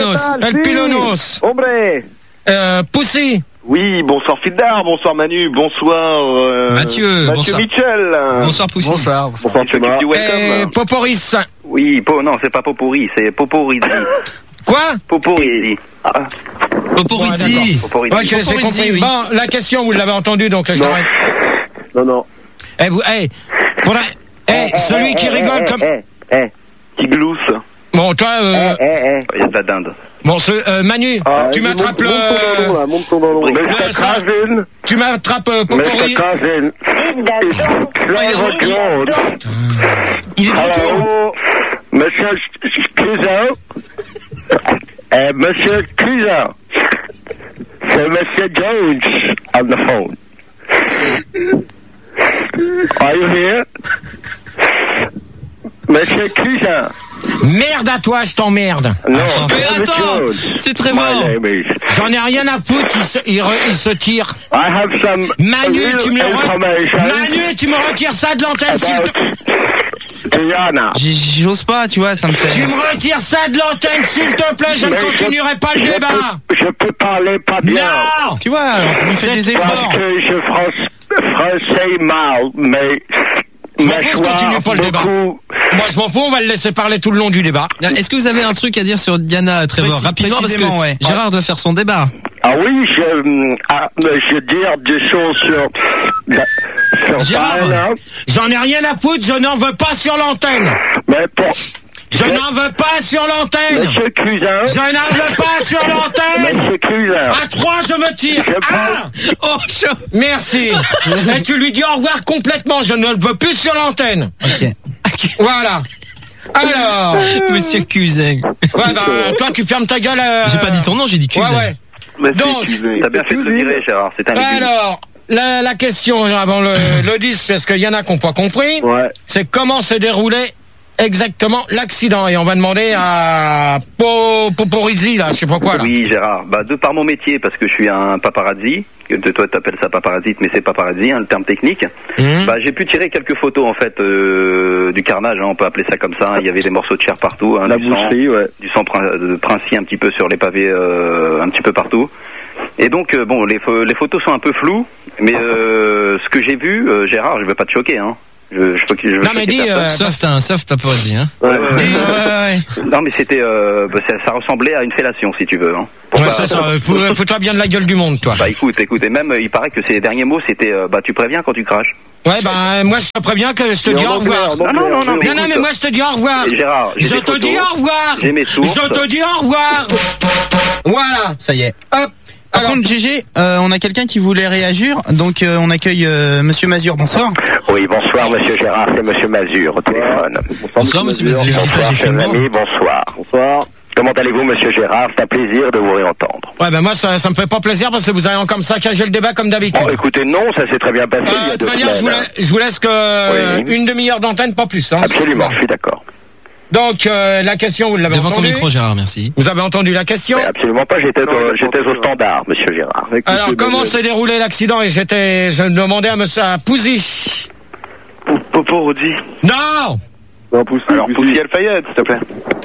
[SPEAKER 3] Hombre.
[SPEAKER 1] Poussy.
[SPEAKER 8] Oui, bonsoir Fildar, bonsoir Manu, bonsoir
[SPEAKER 5] Mathieu, bonsoir
[SPEAKER 8] Michel.
[SPEAKER 5] Bonsoir Poussy.
[SPEAKER 3] Bonsoir
[SPEAKER 8] Thomas.
[SPEAKER 1] Poporis.
[SPEAKER 2] Oui, non, c'est pas Popori, c'est Poporizzi.
[SPEAKER 1] Quoi?
[SPEAKER 2] Poporizzi.
[SPEAKER 5] Poporizzi.
[SPEAKER 1] Ok, j'ai compris. Oui. Bon, la question, vous l'avez entendue, donc j'arrête.
[SPEAKER 3] Non.
[SPEAKER 1] Celui qui rigole comme...
[SPEAKER 8] Qui glousse.
[SPEAKER 1] Bon, toi...
[SPEAKER 2] Il y a de la dinde.
[SPEAKER 1] Bon, Manu, tu m'attrapes
[SPEAKER 3] monte ton ballon.
[SPEAKER 1] tu m'attrapes Popori.
[SPEAKER 9] Il est de retour.
[SPEAKER 3] Monsieur Cluzin. C'est Monsieur Jones on the phone. Are you here? Monsieur Cluzin.
[SPEAKER 1] Merde à toi, je t'emmerde.
[SPEAKER 3] Non,
[SPEAKER 5] mais attends, c'est très fort.
[SPEAKER 1] J'en ai rien à foutre, il se tire. Manu, tu me retires ça de l'antenne, s'il te...
[SPEAKER 9] J'ose pas, tu vois, ça me fait...
[SPEAKER 1] Tu me retires ça de l'antenne, s'il te plaît, je ne continuerai pas le débat.
[SPEAKER 3] Je peux parler pas bien.
[SPEAKER 1] Non.
[SPEAKER 9] Tu vois, il fait des efforts.
[SPEAKER 3] Parce que je français mal, mais...
[SPEAKER 1] Je m'en fous, je continue pas le débat. Moi, je m'en fous, on va le laisser parler tout le long du débat.
[SPEAKER 5] Est-ce que vous avez un truc à dire sur Diana Trevor rapidement, parce que Gérard doit faire son débat.
[SPEAKER 3] Ah oui, je dire des choses sur
[SPEAKER 1] Gérard, j'en ai rien à foutre, je n'en veux pas sur l'antenne. Je n'en veux pas sur l'antenne.
[SPEAKER 3] Monsieur Cluzin.
[SPEAKER 1] Je n'en veux pas sur l'antenne.
[SPEAKER 3] Monsieur Cluzin.
[SPEAKER 1] À 3, je me tire.
[SPEAKER 5] Oh, chaud.
[SPEAKER 1] Merci. Et tu lui dis au revoir complètement. Je ne le veux plus sur l'antenne.
[SPEAKER 9] Ok.
[SPEAKER 1] Voilà. Alors.
[SPEAKER 5] Monsieur Cluzin.
[SPEAKER 1] Ouais, toi, tu fermes ta gueule.
[SPEAKER 5] J'ai pas dit ton nom, j'ai dit Cluzin.
[SPEAKER 1] Ouais.
[SPEAKER 2] Donc. T'as bien fait de le virer, Gérard. C'est un
[SPEAKER 1] alors. La question avant le 10, parce qu'il y en a qui n'ont pas compris.
[SPEAKER 3] Ouais.
[SPEAKER 1] C'est comment s'est déroulé exactement l'accident. Et on va demander à Poporizzi, là, je sais pas quoi, là.
[SPEAKER 2] Oui, Gérard. Bah, de par mon métier, parce que je suis un paparazzi, que toi t'appelles ça paparazzi, mais c'est paparazzi, hein, le terme technique. Bah, j'ai pu tirer quelques photos, en fait, du carnage, hein, on peut appeler ça comme ça. Il y avait des morceaux de chair partout, hein, du sang princi un petit peu sur les pavés, un petit peu partout. Et donc, bon, les photos sont un peu floues, mais ce que j'ai vu, Gérard, je veux pas te choquer, hein.
[SPEAKER 5] Non mais dis, sauf paparazzi, hein.
[SPEAKER 2] Ouais. Non mais c'était, ça ressemblait à une fellation, si tu veux, hein.
[SPEAKER 1] Fous-toi bien de la gueule du monde, toi.
[SPEAKER 2] Bah écoute, et même, il paraît que ces derniers mots, c'était, tu préviens quand tu craches.
[SPEAKER 1] Ouais, bah, moi, je te préviens que je te dis au revoir. Non, mais moi, je te dis au revoir.
[SPEAKER 2] Gérard,
[SPEAKER 1] je te dis au revoir.
[SPEAKER 2] J'ai mes sources.
[SPEAKER 1] Je te dis au revoir. Voilà.
[SPEAKER 9] Ça y est.
[SPEAKER 1] Hop.
[SPEAKER 9] Par contre, GG, on a quelqu'un qui voulait réagir, donc on accueille Monsieur Mazur. Bonsoir.
[SPEAKER 14] Oui, bonsoir Monsieur Gérard, c'est Monsieur Mazur au téléphone.
[SPEAKER 9] Bonsoir Monsieur Mazur.
[SPEAKER 14] Bonsoir chers amis, bonsoir. Bonsoir. Comment allez-vous Monsieur Gérard? C'est un plaisir de vous réentendre.
[SPEAKER 1] Ouais, ben moi ça me fait pas plaisir parce que vous allez encore me saccager le débat comme d'habitude.
[SPEAKER 14] Oh, écoutez, non, ça s'est très bien passé.
[SPEAKER 1] De toute manière, je vous laisse que une demi-heure d'antenne, pas plus. Hein.
[SPEAKER 14] Absolument, je suis d'accord.
[SPEAKER 1] Donc la question, vous l'avez entendue.
[SPEAKER 5] Devant ton micro, Gérard, merci.
[SPEAKER 1] Vous avez entendu la question?
[SPEAKER 14] Mais absolument pas, j'étais au standard, Monsieur Gérard.
[SPEAKER 1] Alors comment s'est déroulé l'accident? Et je demandais à Pouzy.
[SPEAKER 8] Poporizzi.
[SPEAKER 1] Non.
[SPEAKER 8] Alors Pouzy Alfayette, s'il te plaît.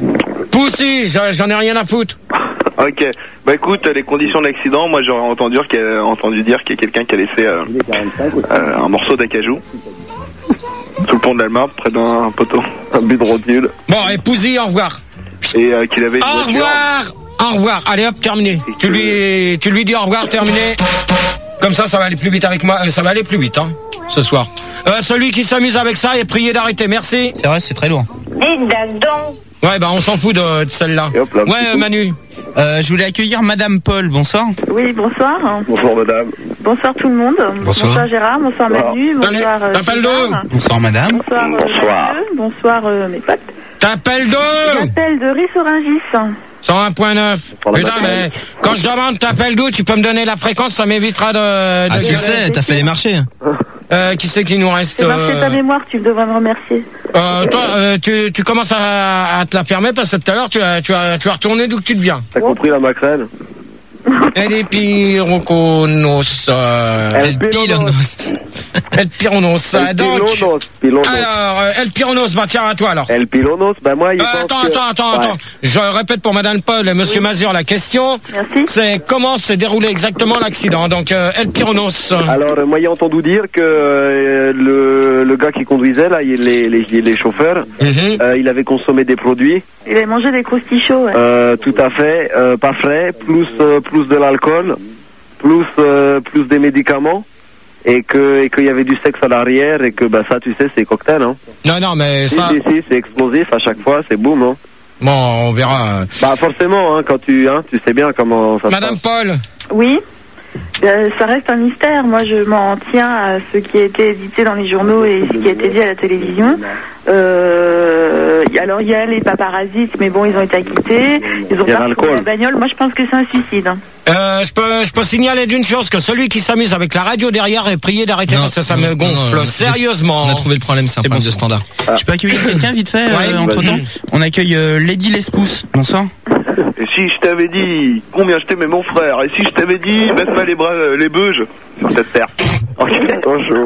[SPEAKER 1] Pouzy, j'en ai rien à foutre.
[SPEAKER 8] Ok, bah écoute, les conditions de l'accident, moi j'aurais entendu dire qu'il y a quelqu'un qui a laissé un morceau d'acajou sous le pont de l'Alma, près d'un poteau, un but de rotule.
[SPEAKER 1] Bon, et Pouzy, au revoir.
[SPEAKER 8] Et qu'il avait une
[SPEAKER 1] au revoir. Au revoir. Allez hop, terminé. Tu lui dis au revoir, terminé. Comme ça va aller plus vite avec moi. Ça va aller plus vite, hein, ce soir. Celui qui s'amuse avec ça est prié d'arrêter. Merci.
[SPEAKER 9] C'est vrai, c'est très lourd.
[SPEAKER 1] Ouais, bah on s'en fout de celle-là. Ouais, Manu.
[SPEAKER 9] Je voulais accueillir Madame Paul. Bonsoir.
[SPEAKER 6] Oui, bonsoir.
[SPEAKER 8] Bonsoir Madame.
[SPEAKER 6] Bonsoir tout le monde. Bonsoir Gérard. Bonsoir Manu. Bonsoir.
[SPEAKER 9] Bonsoir Madame.
[SPEAKER 6] Bonsoir. Bonsoir mes potes.
[SPEAKER 1] T'appelles d'où?
[SPEAKER 6] J'appelle de Rissoringis.
[SPEAKER 1] 101.9. Putain, mais quand je demande t'appelles d'où, tu peux me donner la fréquence, ça m'évitera de
[SPEAKER 5] tu le sais, t'as fait les marchés.
[SPEAKER 1] Qui c'est qui nous reste?
[SPEAKER 6] C'est marqué ta mémoire, tu devrais me remercier.
[SPEAKER 1] Toi, tu commences à te la fermer parce que tout à l'heure, tu vas retourner d'où tu te viens.
[SPEAKER 3] T'as compris la maquerelle?
[SPEAKER 1] Elle est piroconos.
[SPEAKER 5] El Pironos.
[SPEAKER 1] El Pironos. Alors, El Pironos, bah tiens, à toi alors.
[SPEAKER 3] El Pironos, bah moi, il
[SPEAKER 1] Attends. Je répète pour Madame Paul et Monsieur Mazur la question.
[SPEAKER 6] Merci.
[SPEAKER 1] C'est comment s'est déroulé exactement l'accident. Donc, El Pironos.
[SPEAKER 3] Alors, moi, j'ai entendu dire que le gars qui conduisait, là, les chauffeurs, il avait consommé des produits.
[SPEAKER 6] Il avait mangé des croustilles chauds, ouais.
[SPEAKER 3] Tout à fait, pas frais, plus de l'alcool, plus des médicaments, et qu'il y avait du sexe à l'arrière, et que bah ça, tu sais, c'est cocktail, hein.
[SPEAKER 1] Non, mais ça.
[SPEAKER 3] Si, c'est explosif à chaque fois, c'est boum, hein.
[SPEAKER 1] Bon, on verra.
[SPEAKER 3] Bah forcément, hein, quand tu sais bien comment ça se passe.
[SPEAKER 1] Madame Paul.
[SPEAKER 6] Oui. Ça reste un mystère. Moi, je m'en tiens à ce qui a été édité dans les journaux et ce qui a été dit à la télévision. Alors, il y a les paparazzis, mais bon, ils ont été acquittés. Ils ont pas retrouvé la bagnole. Moi, je pense que c'est un suicide.
[SPEAKER 1] Je peux signaler d'une chose, que celui qui s'amuse avec la radio derrière est prié d'arrêter parce que ça me gonfle. Non, sérieusement.
[SPEAKER 5] On a trouvé le problème, c'est un problème de standard.
[SPEAKER 9] Je peux accueillir quelqu'un vite fait entre temps? On accueille Lady Lespousse. Bonsoir.
[SPEAKER 8] Et si je t'avais dit combien je t'aimais mon frère, et si je t'avais dit baisse-moi les beuges, c'est peut-être faire.
[SPEAKER 3] Bonjour.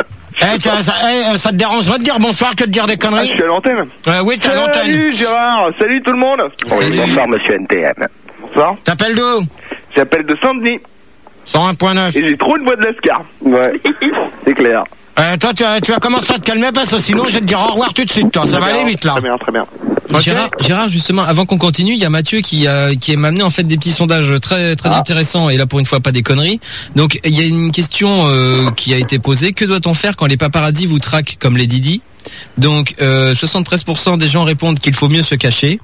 [SPEAKER 1] Ça te dérangerait de dire bonsoir que de dire des conneries?
[SPEAKER 8] Je suis à l'antenne.
[SPEAKER 1] Oui, t'es à l'antenne.
[SPEAKER 8] Salut Gérard, salut tout le monde.
[SPEAKER 14] Oui, bonsoir Monsieur NTM.
[SPEAKER 8] Bonsoir.
[SPEAKER 1] T'appelles d'où?
[SPEAKER 8] J'appelle de Saint-Denis.
[SPEAKER 1] 101.9.
[SPEAKER 8] Et j'ai trop une voix de Lascar.
[SPEAKER 3] Ouais, c'est clair.
[SPEAKER 1] Toi, tu vas commencer à te calmer parce que sinon je vais te dire au revoir tout de suite, toi. Ça va aller vite là.
[SPEAKER 8] Très bien.
[SPEAKER 1] Okay.
[SPEAKER 5] Gérard, justement, avant qu'on continue, il y a Mathieu qui m'a amené en fait des petits sondages très intéressants, et là pour une fois pas des conneries. Donc il y a une question qui a été posée: que doit-on faire quand les paparazzis vous traquent comme les Didi? Donc 73% des gens répondent qu'il faut mieux se cacher.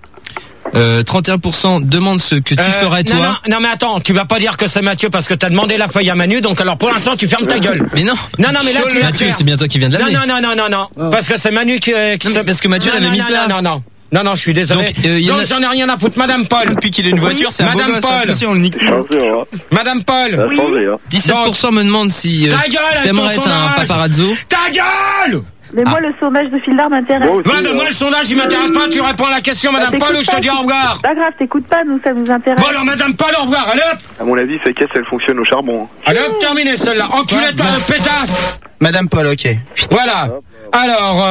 [SPEAKER 5] 31% demandent ce que tu ferais toi.
[SPEAKER 1] Non mais attends, tu vas pas dire que c'est Mathieu parce que t'as demandé la feuille à Manu, donc alors pour l'instant tu fermes ta gueule.
[SPEAKER 5] Mais non, mais là tu Mathieu, c'est bien toi qui viens de l'amener.
[SPEAKER 1] Non, parce que c'est Manu qui
[SPEAKER 5] parce que Mathieu l'avait mis là.
[SPEAKER 1] Non, je suis désolé. Donc j'en ai rien à foutre. Madame Paul.
[SPEAKER 9] Depuis qu'il a une voiture, c'est un beau gosse,
[SPEAKER 1] Paul.
[SPEAKER 9] On le nique.
[SPEAKER 1] Madame Paul.
[SPEAKER 6] Oui.
[SPEAKER 5] 17% me demandent si t'aimerais être un paparazzo.
[SPEAKER 1] Ta gueule.
[SPEAKER 6] Mais moi, le sondage de fil d'art m'intéresse.
[SPEAKER 1] Mais moi, le sondage, il m'intéresse pas. Tu réponds à la question, Madame Paul, ou je te dis au revoir.
[SPEAKER 6] Pas grave, t'écoutes pas, nous, ça nous intéresse.
[SPEAKER 1] Bon, alors, Madame Paul, au revoir. Allez hop.
[SPEAKER 8] À mon avis, cette caisse, elle fonctionne au charbon.
[SPEAKER 1] Allez hop, terminé celle-là. Enculé-toi, pétasse.
[SPEAKER 9] Madame Paul, ok.
[SPEAKER 1] Voilà. Alors,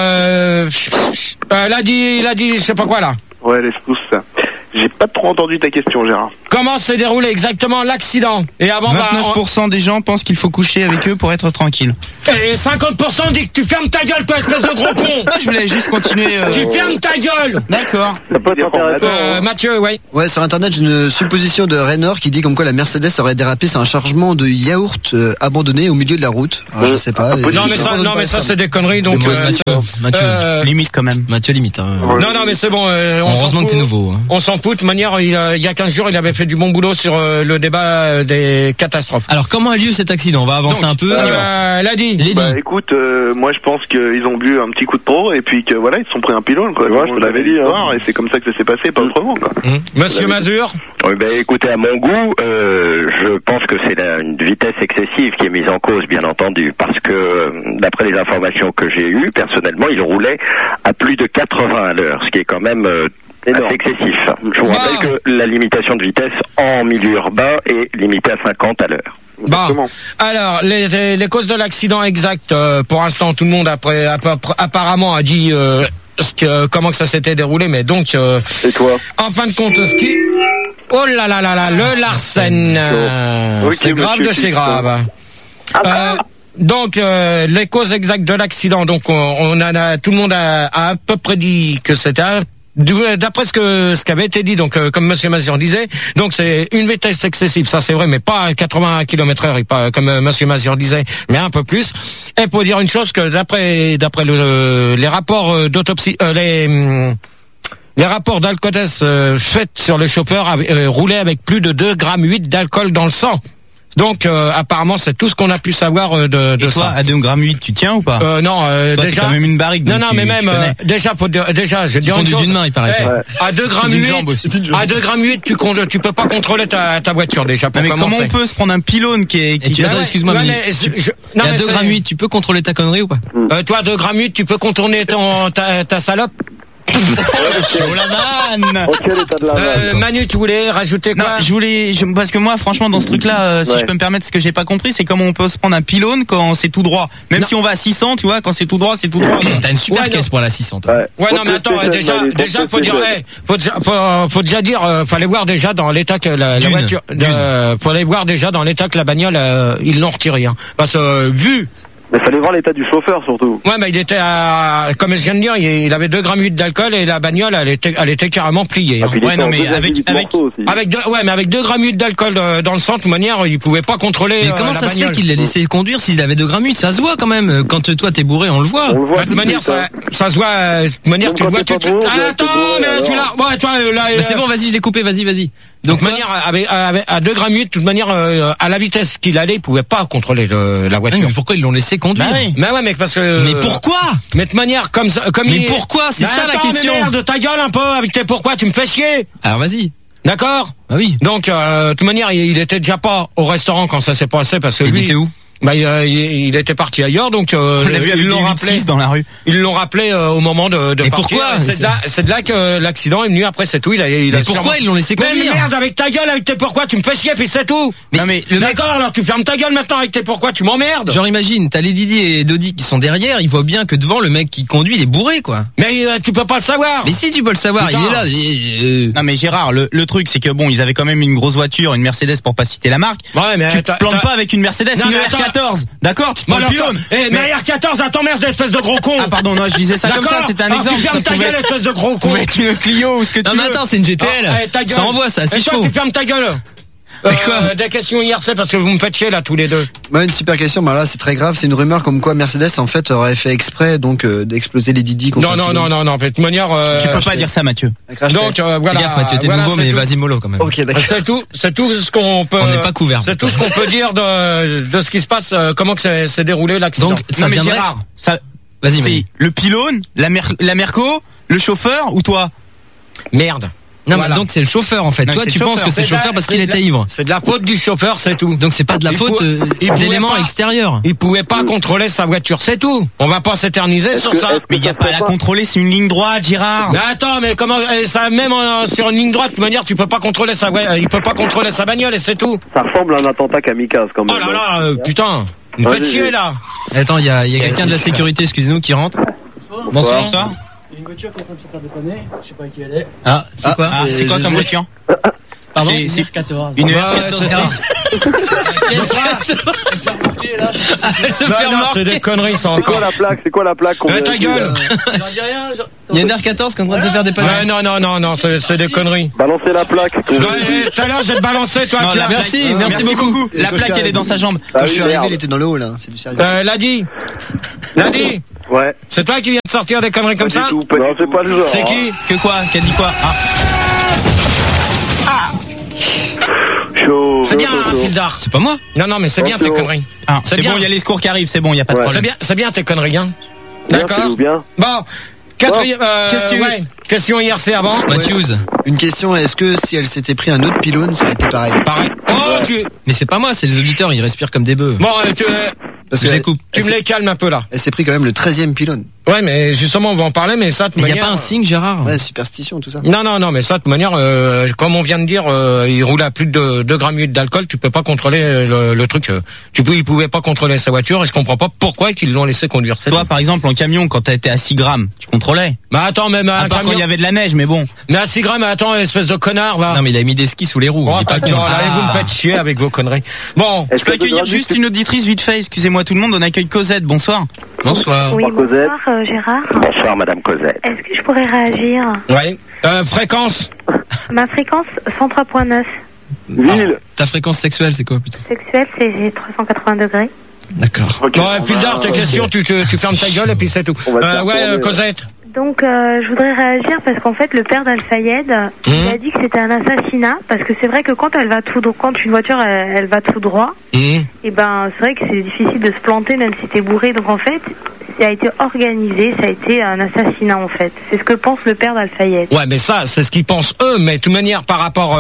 [SPEAKER 1] il a dit, je sais pas quoi, là.
[SPEAKER 8] Ouais, laisse pousse ça. J'ai pas trop entendu ta question, Gérard.
[SPEAKER 1] Comment s'est déroulé exactement l'accident? Et avant,
[SPEAKER 9] 29% des gens pensent qu'il faut coucher avec eux pour être tranquille.
[SPEAKER 1] Et 50% dit que tu fermes ta gueule, toi, espèce de gros con.
[SPEAKER 9] Je voulais juste continuer.
[SPEAKER 1] Tu fermes ta gueule.
[SPEAKER 9] D'accord.
[SPEAKER 1] Mathieu, ouais.
[SPEAKER 15] Ouais, sur internet, j'ai une supposition de Raynor qui dit comme quoi la Mercedes aurait dérapé sur un chargement de yaourt abandonné au milieu de la route. Alors, je sais pas.
[SPEAKER 1] Non mais ça c'est des conneries donc.
[SPEAKER 5] Mathieu,
[SPEAKER 9] limite quand même.
[SPEAKER 5] Mathieu limite. Hein.
[SPEAKER 1] Non mais c'est bon.
[SPEAKER 5] Heureusement que t'es nouveau. Hein.
[SPEAKER 1] On s'en fout. De manière, il y a 15 jours, il avait fait du bon boulot sur le débat des catastrophes.
[SPEAKER 5] Alors comment a lieu cet accident? On va avancer un peu.
[SPEAKER 1] Lady.
[SPEAKER 8] Bah écoute, moi je pense qu'ils ont bu un petit coup de pro et puis que voilà, ils se sont pris un pylône quoi.
[SPEAKER 3] Ouais, je te l'avais dit.
[SPEAKER 8] Et c'est comme ça que ça s'est passé, pas autrement quoi.
[SPEAKER 1] Monsieur Mazur.
[SPEAKER 14] Oui, ben écoutez, à mon goût, je pense que c'est une vitesse excessive qui est mise en cause, bien entendu, parce que d'après les informations que j'ai eues, personnellement, il roulait à plus de 80 à l'heure, ce qui est quand même assez excessif. Je vous rappelle que la limitation de vitesse en milieu urbain est limitée à 50 à l'heure.
[SPEAKER 1] Bon, alors les causes de l'accident exact, pour l'instant, tout le monde apparemment a dit comment que ça s'était déroulé, mais donc
[SPEAKER 3] et toi
[SPEAKER 1] en fin de compte, oh là là là là, le Larsen, c'est grave de chez grave. Donc les causes exactes de l'accident, donc tout le monde a à peu près dit que c'était d'après ce qu'avait été dit, donc comme Monsieur Mazur disait, donc c'est une vitesse excessive, ça c'est vrai, mais pas à 80 km/h, et pas comme Monsieur Mazur disait, mais un peu plus. Et pour dire une chose, que d'après les rapports d'autopsie, les rapports d'alcotest faits sur le chauffeur roulaient avec plus de 2,8 grammes d'alcool dans le sang. Donc apparemment c'est tout ce qu'on a pu savoir de
[SPEAKER 9] toi,
[SPEAKER 1] ça.
[SPEAKER 9] À 2,8 g, tu tiens ou pas?
[SPEAKER 1] Non,
[SPEAKER 9] toi,
[SPEAKER 1] déjà.
[SPEAKER 9] T'es quand même une barrique.
[SPEAKER 1] Non, mais même déjà je dis
[SPEAKER 5] d'une main, il paraît.
[SPEAKER 1] À 2,8 g, à 2,8 g, tu peux pas contrôler ta voiture déjà pour commencer.
[SPEAKER 9] Comment on peut se prendre un pylône qui
[SPEAKER 5] attends, excuse-moi, mais à 2,8 g, tu peux contrôler ta connerie ou pas?
[SPEAKER 1] Toi, à 2,8 g, tu peux contourner ta salope? Manu, tu voulais rajouter quoi?
[SPEAKER 9] Non, parce que moi, franchement, dans ce truc-là, si je peux me permettre, ce que j'ai pas compris, c'est comment on peut se prendre un pylône quand c'est tout droit. Même si on va à 600, tu vois, quand c'est tout droit, c'est tout droit.
[SPEAKER 5] T'as une super caisse pour la 600, toi.
[SPEAKER 1] Ouais, non, mais attends, déjà, faut déjà dire, fallait voir déjà dans l'état que la voiture, fallait voir déjà dans l'état que la bagnole, ils l'ont retiré, hein. Parce que, vu,
[SPEAKER 3] mais fallait voir l'état du chauffeur surtout.
[SPEAKER 1] Ouais, mais il était comme je viens de dire, il avait 2,8 g d'alcool et la bagnole, elle était carrément pliée. Hein.
[SPEAKER 9] Ouais, non, mais avec
[SPEAKER 1] 2,8 g d'alcool dans le sang, de toute manière, il pouvait pas contrôler.
[SPEAKER 5] Mais comment ça se fait qu'il l'a laissé conduire s'il avait 2,8 g? Ça se voit quand même. Quand toi t'es bourré, on le voit.
[SPEAKER 1] De toute manière, ça se voit. De toute manière, tu le vois. Attends, mais tu l'as. Ouais, toi, là.
[SPEAKER 5] C'est bon, vas-y, je l'ai coupé. Vas-y.
[SPEAKER 1] Donc, de manière, à 2,8 g, de toute manière, à la vitesse qu'il allait, il pouvait pas contrôler la voiture.
[SPEAKER 5] Mais pourquoi ils l'ont laissé conduire?
[SPEAKER 1] Mais ouais, mais parce que.
[SPEAKER 5] Mais pourquoi?
[SPEAKER 1] Mais de manière comme
[SPEAKER 5] mais pourquoi? C'est ça la question.
[SPEAKER 1] Mais merde, ta gueule un peu avec tes pourquoi, tu me fais chier.
[SPEAKER 5] Alors vas-y.
[SPEAKER 1] D'accord?
[SPEAKER 5] Ah oui.
[SPEAKER 1] Donc, de toute manière, il était déjà pas au restaurant quand ça s'est passé parce que
[SPEAKER 5] il était où?
[SPEAKER 1] Bah, il était parti ailleurs, donc
[SPEAKER 9] ils l'ont rappelé dans la rue.
[SPEAKER 1] Ils l'ont rappelé au moment de
[SPEAKER 5] mais
[SPEAKER 1] partir.
[SPEAKER 5] Pourquoi?
[SPEAKER 1] C'est de là que l'accident est venu. Après, c'est tout.
[SPEAKER 5] Mais pourquoi ils l'ont laissé conduire?
[SPEAKER 1] Mais merde, avec ta gueule, avec tes pourquoi, tu me fais chier, puis c'est tout.
[SPEAKER 5] Mais
[SPEAKER 1] d'accord, alors tu fermes ta gueule maintenant avec tes pourquoi, tu m'emmerdes.
[SPEAKER 5] Genre imagine, t'as les Didier et Dodi qui sont derrière, ils voient bien que devant le mec qui conduit, il est bourré quoi.
[SPEAKER 1] Mais tu peux pas le savoir.
[SPEAKER 5] Mais si tu peux le savoir, putain. Il est là.
[SPEAKER 9] Non mais Gérard, le truc c'est que bon, ils avaient quand même une grosse voiture, une Mercedes pour pas citer la marque.
[SPEAKER 1] Ouais, mais
[SPEAKER 9] tu te plantes pas avec une Mercedes, une R14. D'accord?
[SPEAKER 1] Mais R14, attends merde, espèce de gros con.
[SPEAKER 9] Ah pardon, non, je disais ça comme ça, c'était un exemple.
[SPEAKER 1] Tu fermes ta gueule, espèce de gros con.
[SPEAKER 9] Pouvait être une Clio ou ce que tu veux.
[SPEAKER 5] Non mais attends, c'est une GTL. Ça envoie ça, si
[SPEAKER 1] je toi, tu fermes ta gueule. Des questions IRC parce que vous me faites chier là tous les deux.
[SPEAKER 15] Bah, une super question, bah là c'est très grave, c'est une rumeur comme quoi Mercedes en fait aurait fait exprès donc d'exploser les Didi contre
[SPEAKER 1] Non, de toute manière
[SPEAKER 9] tu peux pas dire ça Mathieu.
[SPEAKER 1] Donc voilà.
[SPEAKER 5] Gaffe Mathieu, t'es nouveau mais vas-y mollo quand même.
[SPEAKER 15] OK, d'accord.
[SPEAKER 1] C'est tout ce qu'on peut.
[SPEAKER 5] On n'est pas couvert.
[SPEAKER 1] C'est tout ce qu'on peut dire de ce qui se passe, comment que s'est déroulé l'accident.
[SPEAKER 5] Donc ça viendrait
[SPEAKER 9] Gérard, ça
[SPEAKER 5] vas-y.
[SPEAKER 9] Le pylône, la Merco, le chauffeur ou toi?
[SPEAKER 1] Merde.
[SPEAKER 5] Non, mais donc c'est le chauffeur en fait. Toi, tu penses que c'est le chauffeur parce qu'il était ivre.
[SPEAKER 1] C'est de la faute du chauffeur, c'est tout.
[SPEAKER 5] Donc c'est pas de la faute d'éléments extérieurs.
[SPEAKER 1] Il pouvait pas contrôler sa voiture, c'est tout. On va pas s'éterniser sur ça.
[SPEAKER 9] Mais il y a pas à la contrôler, c'est une ligne droite, Gérard.
[SPEAKER 1] Mais attends, mais comment ça, même sur une ligne droite, de toute manière, tu peux pas contrôler il peut pas contrôler sa bagnole et c'est tout.
[SPEAKER 3] Ça ressemble à un attentat kamikaze quand même.
[SPEAKER 1] Oh là là, putain. Une petite chier là.
[SPEAKER 5] Attends, il y a quelqu'un de la sécurité, excusez-nous, qui rentre. Bonsoir.
[SPEAKER 16] Il y a une voiture qui est en train de se faire déconner, je sais pas qui elle est.
[SPEAKER 5] Ah, c'est quoi
[SPEAKER 9] c'est quoi comme voiture?
[SPEAKER 16] Pardon, une R14.
[SPEAKER 9] Une R14.
[SPEAKER 1] Elle se fait remarquer. C'est des conneries, ça encore.
[SPEAKER 3] C'est quoi la plaque?
[SPEAKER 1] Ta gueule.
[SPEAKER 5] Il y a une R14 qui est en train de se faire dépanner.
[SPEAKER 1] Non, c'est des conneries.
[SPEAKER 3] Balancez la plaque.
[SPEAKER 1] Tout à l'heure, j'ai balancer, toi.
[SPEAKER 5] Merci beaucoup.
[SPEAKER 9] La plaque, elle est dans sa jambe.
[SPEAKER 15] Quand je suis arrivé, elle était dans le haut, là. C'est du sérieux.
[SPEAKER 1] Ladi.
[SPEAKER 3] Ouais.
[SPEAKER 1] C'est toi qui viens de sortir des conneries comme ça?
[SPEAKER 3] Non, c'est pas le genre.
[SPEAKER 1] C'est qui?
[SPEAKER 9] Que quoi? Qu'elle dit quoi?
[SPEAKER 3] Chaud.
[SPEAKER 1] C'est bien, Fildar.
[SPEAKER 5] C'est pas moi.
[SPEAKER 1] Non, mais c'est bien tes conneries.
[SPEAKER 9] C'est bon, il y a les secours qui arrivent, c'est bon, il y a pas de problème.
[SPEAKER 1] C'est bien tes conneries, hein. D'accord.
[SPEAKER 3] Bien.
[SPEAKER 1] Bon. Quatrième, question IRC avant.
[SPEAKER 5] Matthews.
[SPEAKER 15] Une question, est-ce que si elle s'était pris un autre pylône, ça aurait été pareil?
[SPEAKER 5] Mais c'est pas moi, c'est les auditeurs, ils respirent comme des bœufs.
[SPEAKER 1] Bon,
[SPEAKER 15] Parce que
[SPEAKER 5] je les coupe.
[SPEAKER 1] Tu me les calmes un peu là.
[SPEAKER 15] Elle s'est pris quand même le 13e pylône.
[SPEAKER 1] Ouais, mais justement, on va en parler, mais ça, de
[SPEAKER 5] manière... Il
[SPEAKER 1] n'y
[SPEAKER 5] a pas un signe, Gérard?
[SPEAKER 15] Ouais, superstition, tout ça.
[SPEAKER 1] Non, mais ça, de manière, comme on vient de dire, il roule à plus de 2 grammes d'alcool, tu peux pas contrôler le truc. Il pouvait pas contrôler sa voiture, et je comprends pas pourquoi qu'ils l'ont laissé conduire.
[SPEAKER 9] Toi, par exemple, en camion, quand t'as été à 6 grammes, tu contrôlais?
[SPEAKER 1] Bah attends, même un camion...
[SPEAKER 9] quand il y avait de la neige, mais bon.
[SPEAKER 1] Mais à 6 grammes, attends, espèce de connard, va.
[SPEAKER 5] Non, mais il a mis des skis sous les roues.
[SPEAKER 1] Vous me faites chier avec vos conneries. Bon.
[SPEAKER 9] Je peux accueillir juste une auditrice vite fait, excusez-moi tout le monde, on accueille Cosette, bonsoir.
[SPEAKER 5] Bonsoir.
[SPEAKER 4] Oui, bonsoir, Gérard.
[SPEAKER 14] Bonsoir, Madame Cosette.
[SPEAKER 4] Est-ce que je pourrais réagir?
[SPEAKER 1] Oui. Fréquence?
[SPEAKER 4] Ma fréquence, 103.9.
[SPEAKER 3] Ville.
[SPEAKER 5] Ta fréquence sexuelle, c'est quoi, putain?
[SPEAKER 4] Sexuelle, c'est 380 degrés.
[SPEAKER 5] D'accord.
[SPEAKER 1] Ouais, Fildar, tes questions, tu fermes ta gueule et puis c'est tout. Cosette.
[SPEAKER 4] Donc, je voudrais réagir parce qu'en fait, le père d'Al-Fayed, il a dit que c'était un assassinat parce que c'est vrai que quand une voiture elle va tout droit, et ben c'est vrai que c'est difficile de se planter même si t'es bourré. Donc en fait, ça a été organisé, ça a été un assassinat en fait. C'est ce que pense le père d'Al-Fayed.
[SPEAKER 1] Ouais, mais ça, c'est ce qu'ils pensent eux. Mais de toute manière, par rapport,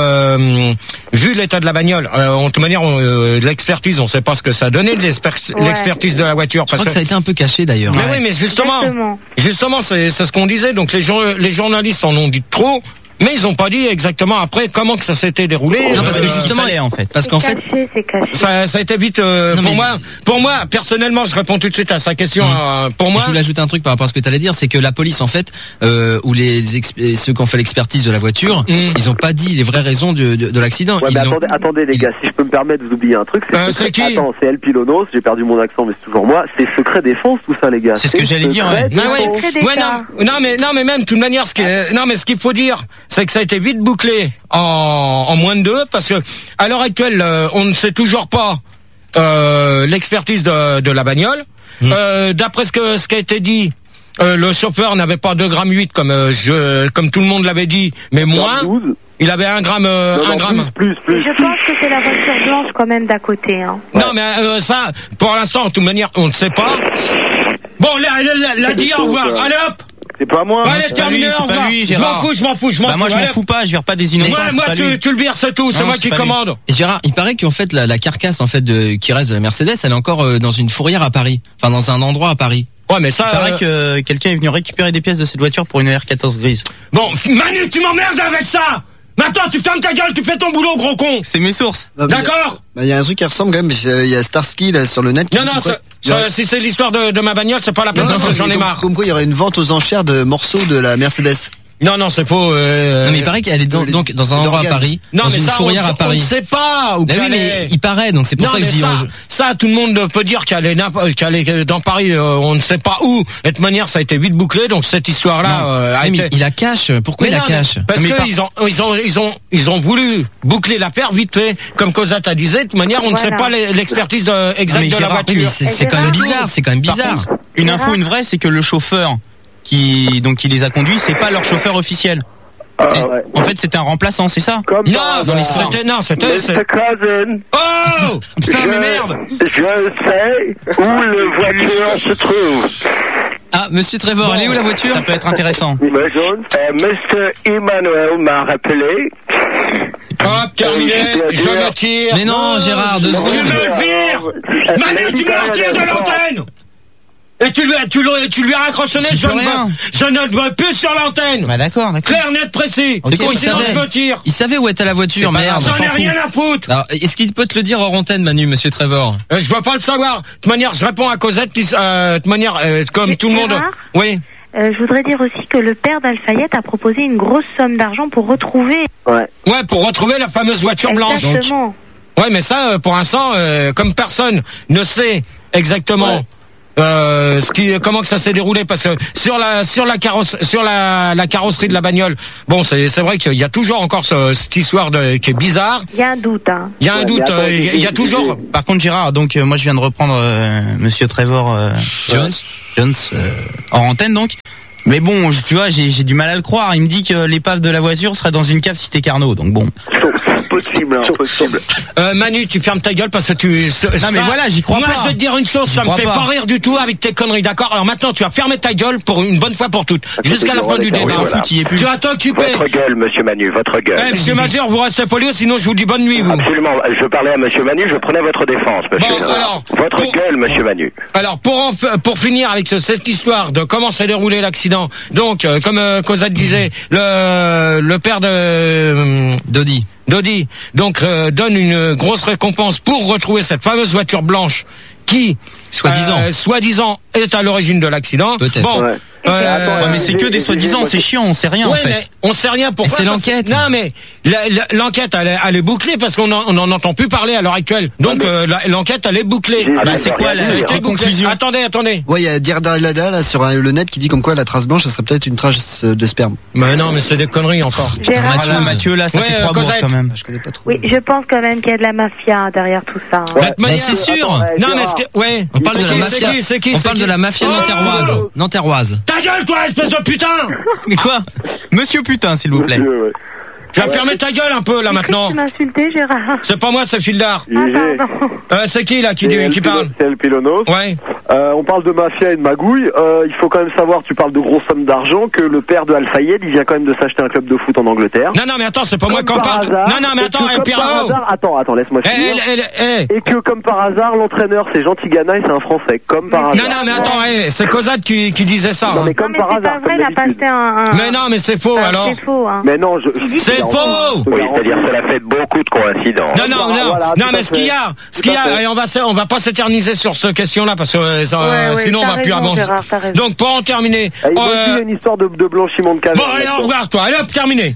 [SPEAKER 1] vu l'état de la bagnole, de toute manière, l'expertise, on sait pas ce que ça a donné, l'expertise de la voiture.
[SPEAKER 5] Je crois que ça a été un peu caché d'ailleurs.
[SPEAKER 1] Mais oui, mais justement, c'est ce qu'on disait. Donc les journalistes en ont dit trop. Mais ils ont pas dit exactement après comment que ça s'était déroulé.
[SPEAKER 5] Non, parce que justement,
[SPEAKER 9] en fait.
[SPEAKER 5] Parce qu'en fait,
[SPEAKER 4] c'est caché.
[SPEAKER 1] Ça a été vite. Pour moi, personnellement, je réponds tout de suite à sa question. Pour moi,
[SPEAKER 5] je voulais ajouter un truc par rapport à ce que tu allais dire, c'est que la police, en fait, ou ceux qui ont fait l'expertise de la voiture, ils ont pas dit les vraies raisons de l'accident.
[SPEAKER 3] Ouais, attendez les gars, si je peux me permettre, vous oubliez un truc.
[SPEAKER 1] C'est qui?
[SPEAKER 3] Attends, c'est El Pilonos. J'ai perdu mon accent, mais c'est toujours moi. C'est secret défense, tout ça, les gars.
[SPEAKER 9] C'est ce que j'allais dire.
[SPEAKER 1] Non, mais même de toute manière, ce qu'il faut dire, c'est que ça a été vite bouclé en moins de 2 parce que à l'heure actuelle on ne sait toujours pas l'expertise de la bagnole. D'après ce qui a été dit, le chauffeur n'avait pas 2,8 grammes comme tout le monde l'avait dit, mais moins. Il avait 1 gramme.
[SPEAKER 3] Plus.
[SPEAKER 4] Je pense que c'est la voiture blanche quand même d'à côté. Hein.
[SPEAKER 1] Non, mais ça, pour l'instant, de toute manière, on ne sait pas. Bon, l'a dit au revoir. Allez hop.
[SPEAKER 3] C'est pas moi.
[SPEAKER 1] Allez, terminé,
[SPEAKER 9] c'est pas lui, Gérard.
[SPEAKER 1] Je m'en fous.
[SPEAKER 9] Moi, je m'en fous pas, je vire pas des innocents.
[SPEAKER 1] Moi, tu le vires, c'est tout. C'est moi qui commande.
[SPEAKER 5] Et Gérard, il paraît qu'en fait, la carcasse, en fait, qui reste de la Mercedes, elle est encore dans une fourrière à Paris. Enfin, dans un endroit à Paris.
[SPEAKER 1] Ouais, mais ça.
[SPEAKER 9] Il paraît que quelqu'un est venu récupérer des pièces de cette voiture pour une R14 grise.
[SPEAKER 1] Bon, Manu, tu m'emmerdes avec ça! Maintenant, tu fermes ta gueule, tu fais ton boulot, gros con!
[SPEAKER 9] C'est mes sources.
[SPEAKER 1] D'accord?
[SPEAKER 15] Il y a un truc qui ressemble quand même, il y a Starsky là sur le net.
[SPEAKER 1] Si c'est l'histoire de ma bagnole, c'est pas la peine, j'en ai marre.
[SPEAKER 15] Comme quoi, il y aurait une vente aux enchères de morceaux de la Mercedes.
[SPEAKER 1] Non, c'est faux.
[SPEAKER 5] Non, mais il paraît qu'elle est donc dans un endroit à Paris.
[SPEAKER 1] Non,
[SPEAKER 5] dans
[SPEAKER 1] mais
[SPEAKER 5] une fourrière à Paris.
[SPEAKER 1] On ne sait pas où
[SPEAKER 5] oui, mais il paraît, donc c'est pour ça que je dis.
[SPEAKER 1] Ça, tout le monde peut dire qu'elle est dans Paris. On ne sait pas où. Et de toute manière, ça a été vite bouclé. Donc cette histoire-là a été.
[SPEAKER 5] Il la cache. Pourquoi il la cache?
[SPEAKER 1] Parce que ils ont voulu boucler l'affaire vite fait. Comme Cosette a dit, de toute manière, on ne sait pas l'expertise exacte de la voiture.
[SPEAKER 5] C'est quand même bizarre. C'est quand même bizarre.
[SPEAKER 9] Une info, une vraie, c'est que le chauffeur qui les a conduits, c'est pas leur chauffeur officiel. En fait, c'était un remplaçant, c'est ça?
[SPEAKER 1] C'était. Oh
[SPEAKER 10] putain, mais merde! Je sais où le voiture se trouve.
[SPEAKER 5] Ah, Monsieur Trevor, elle est où la voiture?
[SPEAKER 9] Ça peut être intéressant.
[SPEAKER 14] Mr. Emmanuel m'a rappelé.
[SPEAKER 1] Hop, terminé, je me tire.
[SPEAKER 5] Mais non, Gérard, 2 secondes.
[SPEAKER 1] Tu me le vires. Manu, tu me le retires de l'antenne. Et tu lui as raccrochonné, je ne le veux plus sur l'antenne.
[SPEAKER 9] Bah d'accord.
[SPEAKER 1] Clair, net, précis.
[SPEAKER 5] C'est con,
[SPEAKER 1] sinon je me tire.
[SPEAKER 5] Il savait où était la voiture, merde.
[SPEAKER 1] J'en ai rien à foutre.
[SPEAKER 5] Alors, est-ce qu'il peut te le dire hors antenne, Manu, Monsieur Trevor?
[SPEAKER 1] Je veux pas le savoir. De toute manière, je réponds à Cosette, de manière, comme tout le monde. Oui.
[SPEAKER 4] Je voudrais dire aussi que le père d'Al-Fayed a proposé une grosse somme d'argent pour retrouver.
[SPEAKER 1] Ouais, pour retrouver la fameuse voiture blanche.
[SPEAKER 4] Exactement.
[SPEAKER 1] Ouais, mais ça, pour l'instant, comme personne ne sait exactement. Comment que ça s'est déroulé, parce que sur la carrosserie de la bagnole, bon, c'est vrai qu'il y a toujours encore cette histoire qui est bizarre.
[SPEAKER 4] Il y a un doute, hein.
[SPEAKER 1] Il y a un doute, il y a toujours.
[SPEAKER 9] Par contre, Gérard, donc moi je viens de reprendre Monsieur Trevor Jones hors antenne, donc. Mais bon, tu vois, j'ai du mal à le croire. Il me dit que l'épave de la voiture serait dans une cave Cité Carnot, donc bon.
[SPEAKER 14] Possible, impossible.
[SPEAKER 1] Manu, tu fermes ta gueule parce que
[SPEAKER 9] non mais voilà, j'y crois pas.
[SPEAKER 1] Moi, je vais te dire une chose, ça me fait pas rire du tout avec tes conneries, d'accord? Alors maintenant, tu vas fermer ta gueule pour une bonne fois pour toutes, jusqu'à la fin du débat. Tu vas t'occuper.
[SPEAKER 14] Votre gueule, Monsieur Manu, votre gueule.
[SPEAKER 1] Monsieur Mazur, vous restez poli, sinon je vous dis bonne nuit, vous.
[SPEAKER 14] Absolument. Je parlais à Monsieur Manu, je prenais votre défense, Monsieur.
[SPEAKER 1] Bon, alors,
[SPEAKER 14] votre gueule, Monsieur Manu.
[SPEAKER 1] Alors, pour finir avec cette histoire de comment s'est déroulé l'accident, donc, comme Cosette disait, le père de Dodi, donc donne une grosse récompense pour retrouver cette fameuse voiture blanche qui, soi-disant, est à l'origine de l'accident.
[SPEAKER 5] Peut-être.
[SPEAKER 1] Bon,
[SPEAKER 9] mais c'est que des soi-disant, c'est chiant, on sait rien en fait.
[SPEAKER 1] Mais on sait rien pourquoi.
[SPEAKER 5] C'est l'enquête.
[SPEAKER 1] Non mais l'enquête elle est bouclée parce qu'on en entend plus parler à l'heure actuelle. Donc l'enquête elle est bouclée.
[SPEAKER 9] C'est quoi la conclusion?
[SPEAKER 1] Attendez.
[SPEAKER 15] Ouais, il y a Dirdalada là sur le net qui dit comme quoi la trace blanche, ça serait peut-être une trace de sperme.
[SPEAKER 1] Mais non, mais c'est des conneries encore.
[SPEAKER 9] Mathieu là, ça fait 3 bourses quand même.
[SPEAKER 15] Je connais pas trop.
[SPEAKER 4] Oui, je pense quand même qu'il y a de la mafia derrière tout ça.
[SPEAKER 5] Mais c'est sûr.
[SPEAKER 1] Non mais
[SPEAKER 5] on parle de la mafia. On parle de la mafia nanterroise.
[SPEAKER 1] Ta gueule, toi, espèce de putain!
[SPEAKER 5] Mais quoi?
[SPEAKER 9] Monsieur putain, s'il vous plaît.
[SPEAKER 1] Tu vas fermer ta gueule un peu là maintenant.
[SPEAKER 4] Tu m'as insulté, Gérard.
[SPEAKER 1] C'est pas moi, c'est Fildar. C'est qui là qui parle?
[SPEAKER 3] C'est El Pilonos.
[SPEAKER 1] Ouais.
[SPEAKER 3] On parle de mafia et de magouille. Il faut quand même savoir, tu parles de grosses sommes d'argent, que le père de Al-Fayed, il vient quand même de s'acheter un club de foot en Angleterre.
[SPEAKER 1] Non mais attends, c'est pas moi qui en parle. Non mais attends, Pierrot.
[SPEAKER 3] Attends, laisse-moi finir. Et que comme par hasard, l'entraîneur c'est Jean Tigana et c'est un Français, comme par hasard.
[SPEAKER 1] Non mais attends, c'est Cosette qui disait ça.
[SPEAKER 3] Non mais comme par hasard.
[SPEAKER 4] C'est pas vrai, il a pas acheté un.
[SPEAKER 1] Mais non, mais c'est faux alors.
[SPEAKER 4] C'est faux, hein.
[SPEAKER 3] Mais non,
[SPEAKER 1] c'est faux.
[SPEAKER 14] Oui, c'est-à-dire ça a fait beaucoup de coïncidences.
[SPEAKER 1] Non, mais ce qu'il y a, et on va pas s'éterniser sur cette question-là parce que sinon on va plus avancer. Donc pour en terminer,
[SPEAKER 3] il y a une histoire de blanchiment de cash.
[SPEAKER 1] Bon, allez, au revoir toi. Allez hop, terminé.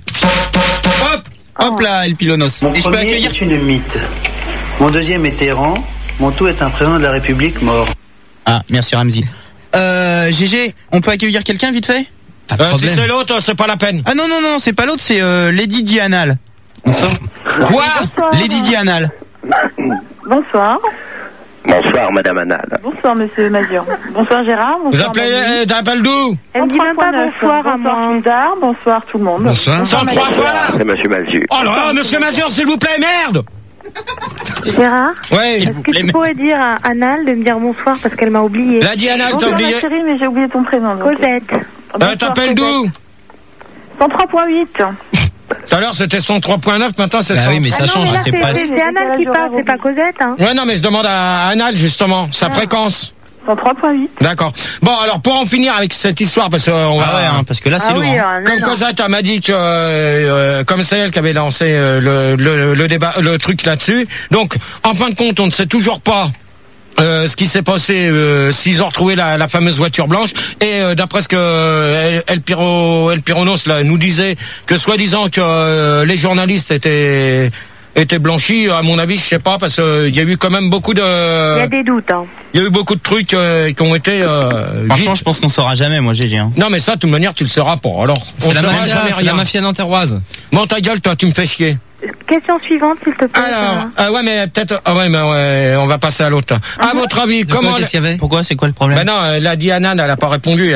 [SPEAKER 9] Hop là, El Pilonos.
[SPEAKER 17] Mon premier est une mythe. Mon deuxième est errant. Mon tout est un président de la République mort.
[SPEAKER 9] Ah, merci Ramzi. GG, on peut accueillir quelqu'un vite fait?
[SPEAKER 1] Si c'est l'autre, c'est pas la peine.
[SPEAKER 9] Ah non, c'est pas l'autre, c'est Lady Dianal.
[SPEAKER 1] Quoi?
[SPEAKER 9] Lady Dianal.
[SPEAKER 6] Bonsoir.
[SPEAKER 14] Bonsoir, Madame Anal.
[SPEAKER 6] Bonsoir, Monsieur Mazur. Bonsoir, Gérard. Bonsoir,
[SPEAKER 1] vous appelez d'appel d'où?
[SPEAKER 4] Elle me dit même pas bonsoir à moi.
[SPEAKER 6] Bonsoir, bonsoir tout le monde.
[SPEAKER 1] Bonsoir. 103 quoi?
[SPEAKER 14] C'est Monsieur Mazur.
[SPEAKER 1] Oh là là, Monsieur Mazur, s'il vous plaît, merde!
[SPEAKER 4] Gérard,
[SPEAKER 1] ouais,
[SPEAKER 4] est-ce que tu pourrais dire à Anal de me dire bonsoir parce qu'elle m'a oublié?
[SPEAKER 1] La Diana, t'as oublié?
[SPEAKER 6] Bonsoir, chérie, mais j'ai oublié ton prénom.
[SPEAKER 4] Cosette.
[SPEAKER 1] T'appelles d'où?
[SPEAKER 6] 103.8.
[SPEAKER 1] Tout à l'heure c'était 103.9, maintenant c'est 100.
[SPEAKER 5] Oui, mais ça change,
[SPEAKER 4] c'est presque. C'est Anal qui passe, c'est pas Cosette, hein.
[SPEAKER 1] Ouais, non, mais je demande à Anal justement sa fréquence.
[SPEAKER 6] 103.8.
[SPEAKER 1] D'accord. Bon, alors pour en finir avec cette histoire, parce qu'on va,
[SPEAKER 9] parce que là c'est lourd.
[SPEAKER 4] Oui,
[SPEAKER 1] comme Cosette m'a dit que comme c'est elle qui avait lancé le débat, le truc là-dessus. Donc, en fin de compte, on ne sait toujours pas. Ce qui s'est passé, s'ils ont retrouvé la fameuse voiture blanche, et d'après ce que El Pironos là nous disait, que soi-disant que les journalistes étaient blanchis, à mon avis, je sais pas, parce qu'il y a eu quand même beaucoup de.
[SPEAKER 4] Il y a des doutes, hein.
[SPEAKER 1] Il y a eu beaucoup de trucs qui ont été.
[SPEAKER 9] Franchement, je pense qu'on saura jamais, moi, GG. Hein.
[SPEAKER 1] Non, mais ça, de toute manière, tu le sauras pas. Alors,
[SPEAKER 5] c'est la mafia nanterroise.
[SPEAKER 1] Bon, ta gueule, toi, tu me fais chier.
[SPEAKER 4] Question suivante, s'il te plaît.
[SPEAKER 1] Alors, ouais, mais peut-être, on va passer à l'autre. À votre avis, comment
[SPEAKER 5] qu'est-ce qu'il y avait?
[SPEAKER 9] Pourquoi? C'est quoi le problème?
[SPEAKER 1] Ben non, la Diana, elle a pas répondu, elle.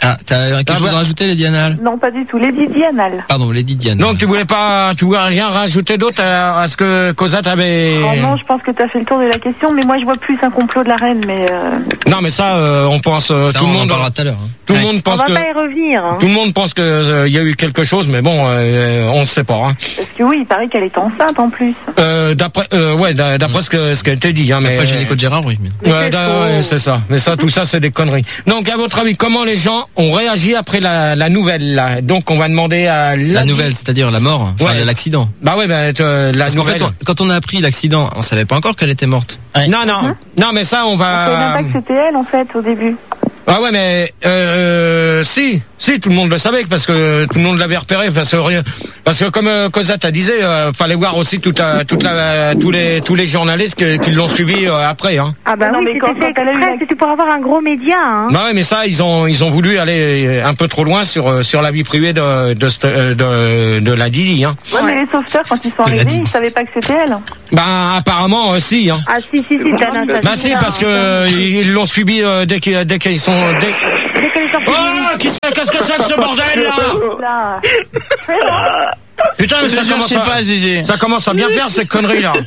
[SPEAKER 5] Ah, t'as quelque chose à rajouter, Lady Anal?
[SPEAKER 6] Non, pas du tout. Lady Dianal.
[SPEAKER 5] Pardon, Lady Diane.
[SPEAKER 1] Donc tu voulais rien rajouter d'autre à ce que Cosette avait...
[SPEAKER 6] Oh non, je pense que t'as fait le tour de la question, mais moi je vois plus un complot de la reine, mais...
[SPEAKER 1] Non, mais ça, on pense...
[SPEAKER 5] ça,
[SPEAKER 1] tout le monde
[SPEAKER 5] en parlera tout à l'heure. Hein.
[SPEAKER 1] Tout le monde pense que...
[SPEAKER 4] On va pas y revenir. Hein.
[SPEAKER 1] Tout le monde pense que y a eu quelque chose, mais bon, on ne sait pas. Hein.
[SPEAKER 6] Parce que oui, il paraît qu'elle est enceinte en plus.
[SPEAKER 1] D'après ce qui a été dit. Hein, mais...
[SPEAKER 5] Après, j'ai l'écho de Gérard, oui. Mais...
[SPEAKER 1] Ouais, c'est ça. Mais ça, tout ça, c'est des conneries. Donc, à votre avis, comment les gens ont réagi après la nouvelle là? Donc, on va demander à...
[SPEAKER 5] La nouvelle, c'est-à-dire la mort, enfin l'accident.
[SPEAKER 1] Bah ouais, la
[SPEAKER 5] Parce
[SPEAKER 1] nouvelle...
[SPEAKER 5] qu'en fait, quand on a appris l'accident, on savait pas encore qu'elle était morte.
[SPEAKER 1] Ouais. Non, mais ça, on va...
[SPEAKER 6] On savait même pas que c'était elle, en fait, au début.
[SPEAKER 1] Ah ouais, mais si tout le monde le savait parce que tout le monde l'avait repéré parce que comme Cosette a disait, fallait voir aussi tous les journalistes qui l'ont suivi après. Hein.
[SPEAKER 4] Ah bah non, oui, c'était pour avoir un gros média. Hein.
[SPEAKER 1] Bah ouais, mais ça ils ont voulu aller un peu trop loin sur la vie privée de la Didi. Hein.
[SPEAKER 6] Ouais, mais les sauveteurs quand ils sont arrivés, ils savaient pas que c'était elle.
[SPEAKER 1] Bah apparemment si. Hein.
[SPEAKER 4] Ah si,
[SPEAKER 1] Bah si parce que ils l'ont suivi dès qu'ils sont. Oh, qu'est-ce que c'est que ce bordel là? Putain, mais ça commence à bien faire ces conneries là.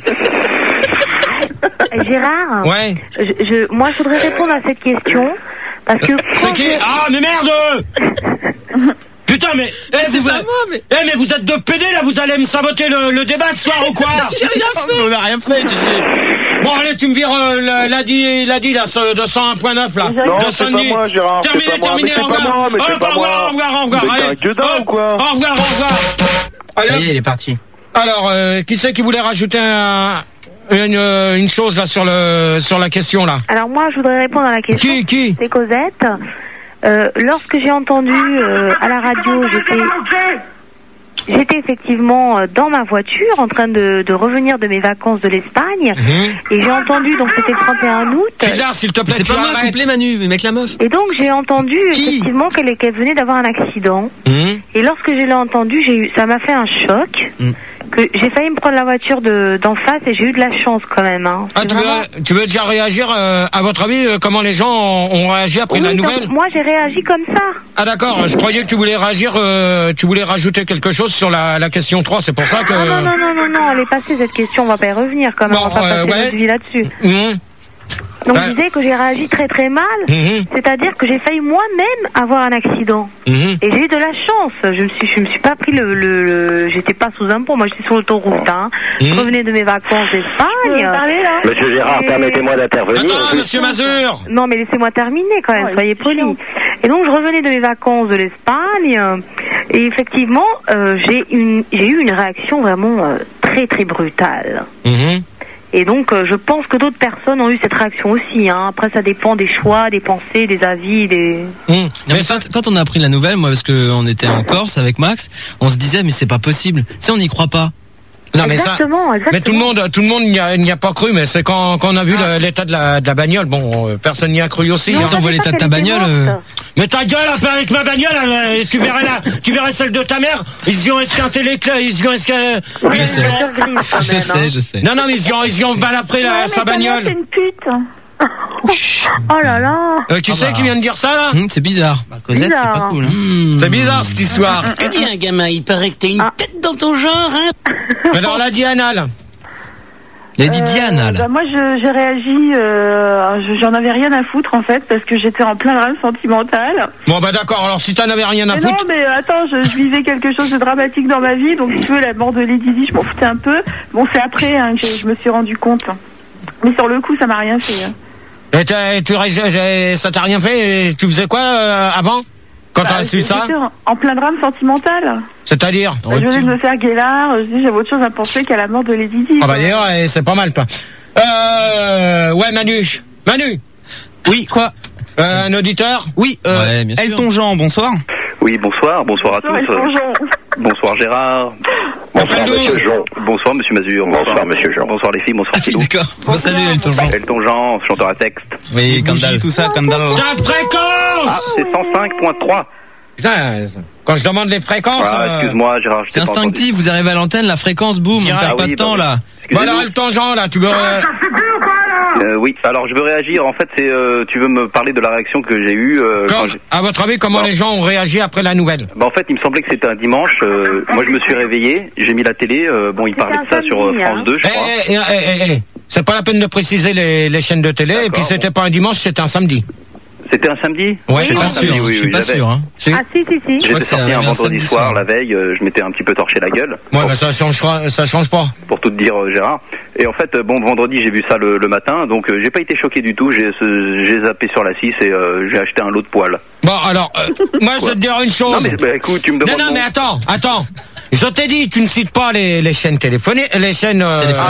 [SPEAKER 4] Gérard.
[SPEAKER 1] Ouais.
[SPEAKER 4] Moi, je voudrais répondre à cette question parce que.
[SPEAKER 1] C'est qui? Ah, mais merde! Putain, mais, mais vous êtes deux PD là, vous allez me saboter le débat ce soir ou quoi?
[SPEAKER 9] J'ai rien fait. On a rien fait, Gégé.
[SPEAKER 1] Bon, allez, tu me vires la dit là, de 101.9 là.
[SPEAKER 8] Non, c'est pas moi, Gérard.
[SPEAKER 1] Terminé, au revoir. Au revoir. Au revoir.
[SPEAKER 9] Ça y est, il est parti.
[SPEAKER 1] Alors, qui c'est qui voulait rajouter une chose là sur la question là?
[SPEAKER 4] Alors moi, je voudrais répondre à la question.
[SPEAKER 1] Qui?
[SPEAKER 4] C'est Cosette. Lorsque j'ai entendu à la radio, j'étais effectivement dans ma voiture en train de revenir de mes vacances de l'Espagne et j'ai entendu, donc c'était le 31 août.
[SPEAKER 1] Fidar, s'il te plaît,
[SPEAKER 5] c'est pas moi couplé Manu, mais mec la meuf.
[SPEAKER 4] Et donc j'ai entendu effectivement qu'elle venait d'avoir un accident. Et lorsque je l'ai entendu, ça m'a fait un choc. Que j'ai failli me prendre la voiture d'en face et j'ai eu de la chance quand même. Hein.
[SPEAKER 1] Ah, tu veux déjà réagir à votre avis comment les gens ont réagi après la nouvelle?
[SPEAKER 4] Moi j'ai réagi comme ça.
[SPEAKER 1] Ah d'accord, je croyais que tu voulais réagir, tu voulais rajouter quelque chose sur la question 3, c'est pour ça que...
[SPEAKER 4] Non, elle est passée cette question, on va pas y revenir quand même, on va pas passer notre vie là-dessus. Donc je disais que j'ai réagi très très mal, c'est-à-dire que j'ai failli moi-même avoir un accident. Et j'ai eu de la chance, je me suis pas pris j'étais pas sous un pont, moi j'étais sur l'autoroute, hein. Je revenais de mes vacances d'Espagne.
[SPEAKER 14] Monsieur Gérard, permettez-moi d'intervenir.
[SPEAKER 1] Attends, monsieur Mazur.
[SPEAKER 4] Non mais laissez-moi terminer quand même, soyez polis. Et donc je revenais de mes vacances de l'Espagne, et effectivement j'ai eu une réaction vraiment très très brutale. Et donc, je pense que d'autres personnes ont eu cette réaction aussi. Hein. Après, ça dépend des choix, des pensées, des avis, des...
[SPEAKER 5] Mais quand on a appris la nouvelle, moi, parce qu'on était en Corse avec Max, on se disait, mais c'est pas possible. Tu sais, on n'y croit pas.
[SPEAKER 1] Non, exactement. Mais tout le monde n'y a pas cru, mais c'est quand on a vu l'état de la bagnole, bon, personne n'y a cru aussi.
[SPEAKER 5] Non, on voit l'état de ta bagnole.
[SPEAKER 1] Mais ta gueule, avec ma bagnole, tu verrais celle de ta mère, ils y ont esquinté les clés,
[SPEAKER 5] Je sais.
[SPEAKER 1] Non, mais ils y ont balapré sa bagnole.
[SPEAKER 6] C'est une pute.
[SPEAKER 4] Oh là là.
[SPEAKER 1] Qui c'est qui vient de dire ça là?
[SPEAKER 5] C'est bizarre.
[SPEAKER 9] Cosette, c'est pas cool.
[SPEAKER 1] C'est bizarre cette histoire.
[SPEAKER 12] Eh bien, gamin, il paraît que t'as une tête dans ton genre, hein.
[SPEAKER 1] Mais alors la Dianal.
[SPEAKER 5] Lady Dianal.
[SPEAKER 6] Moi, j'ai réagi. J'en avais rien à foutre en fait parce que j'étais en plein drame sentimental.
[SPEAKER 1] Bon bah d'accord. Alors si t'en avais rien à foutre.
[SPEAKER 6] Non, mais attends, je vivais quelque chose de dramatique dans ma vie, donc si tu veux, la mort de Lady Di, je m'en foutais un peu. Bon, c'est après que je me suis rendu compte. Mais sur le coup, ça m'a rien fait.
[SPEAKER 1] Et ça t'a rien fait? Et tu faisais quoi avant? Quand t'as su ça?
[SPEAKER 6] En plein drame sentimental.
[SPEAKER 1] C'est-à-dire?
[SPEAKER 6] Je venais de me faire guélard, j'avais autre chose à penser qu'à la mort de Lady Di.
[SPEAKER 1] Ah bah d'ailleurs, c'est pas mal toi. Ouais, Manu.
[SPEAKER 9] Oui, quoi?
[SPEAKER 1] Un auditeur?
[SPEAKER 9] Oui, Elton Jean, bonsoir.
[SPEAKER 2] Oui, bonsoir à tous. Bonsoir Gérard. Bonsoir Monsieur Jean. Bonsoir Monsieur Mazur. Bonsoir Monsieur Jean. Bonsoir les filles, bonsoir Philou.
[SPEAKER 5] D'accord. Salut Elton Jean.
[SPEAKER 2] Elton Jean, chanteur à texte.
[SPEAKER 5] Oui, Kandal.
[SPEAKER 9] Tout ça, Kandal.
[SPEAKER 1] Ta fréquence!
[SPEAKER 2] Ah, c'est 105.3.
[SPEAKER 1] Putain, quand je demande les fréquences...
[SPEAKER 2] excuse-moi Gérard,
[SPEAKER 5] c'est instinctif, vous arrivez à l'antenne, la fréquence, boum, on perd pas de temps là.
[SPEAKER 1] Bon alors Elton Jean là, tu veux...
[SPEAKER 2] Oui, alors je veux réagir. En fait, c'est tu veux me parler de la réaction que j'ai eue.
[SPEAKER 1] À votre avis, comment les gens ont réagi après la nouvelle?
[SPEAKER 2] En fait, il me semblait que c'était un dimanche. Moi, je me suis réveillé, j'ai mis la télé. Bon, il parlait de ça sur France 2, je crois.
[SPEAKER 1] C'est pas la peine de préciser les chaînes de télé. Et puis c'était pas un dimanche, c'était un samedi.
[SPEAKER 2] C'était un samedi?
[SPEAKER 1] Ouais, je suis pas sûr.
[SPEAKER 2] Je suis
[SPEAKER 1] pas sûr. Hein.
[SPEAKER 4] Ah si.
[SPEAKER 2] J'étais sorti un vendredi soir, la veille, je m'étais un petit peu torché la gueule.
[SPEAKER 1] Ouais, mais ça change pas.
[SPEAKER 2] Pour tout te dire, Gérard. Et en fait, vendredi, j'ai vu ça le matin, donc j'ai pas été choqué du tout. J'ai zappé sur la 6 et j'ai acheté un lot de poils.
[SPEAKER 1] Bon, alors, moi, je vais te dire une chose.
[SPEAKER 2] Non, mais écoute, tu me demandes.
[SPEAKER 1] Non, mais attends. Je t'ai dit, tu ne cites pas les chaînes téléphoniques, les chaînes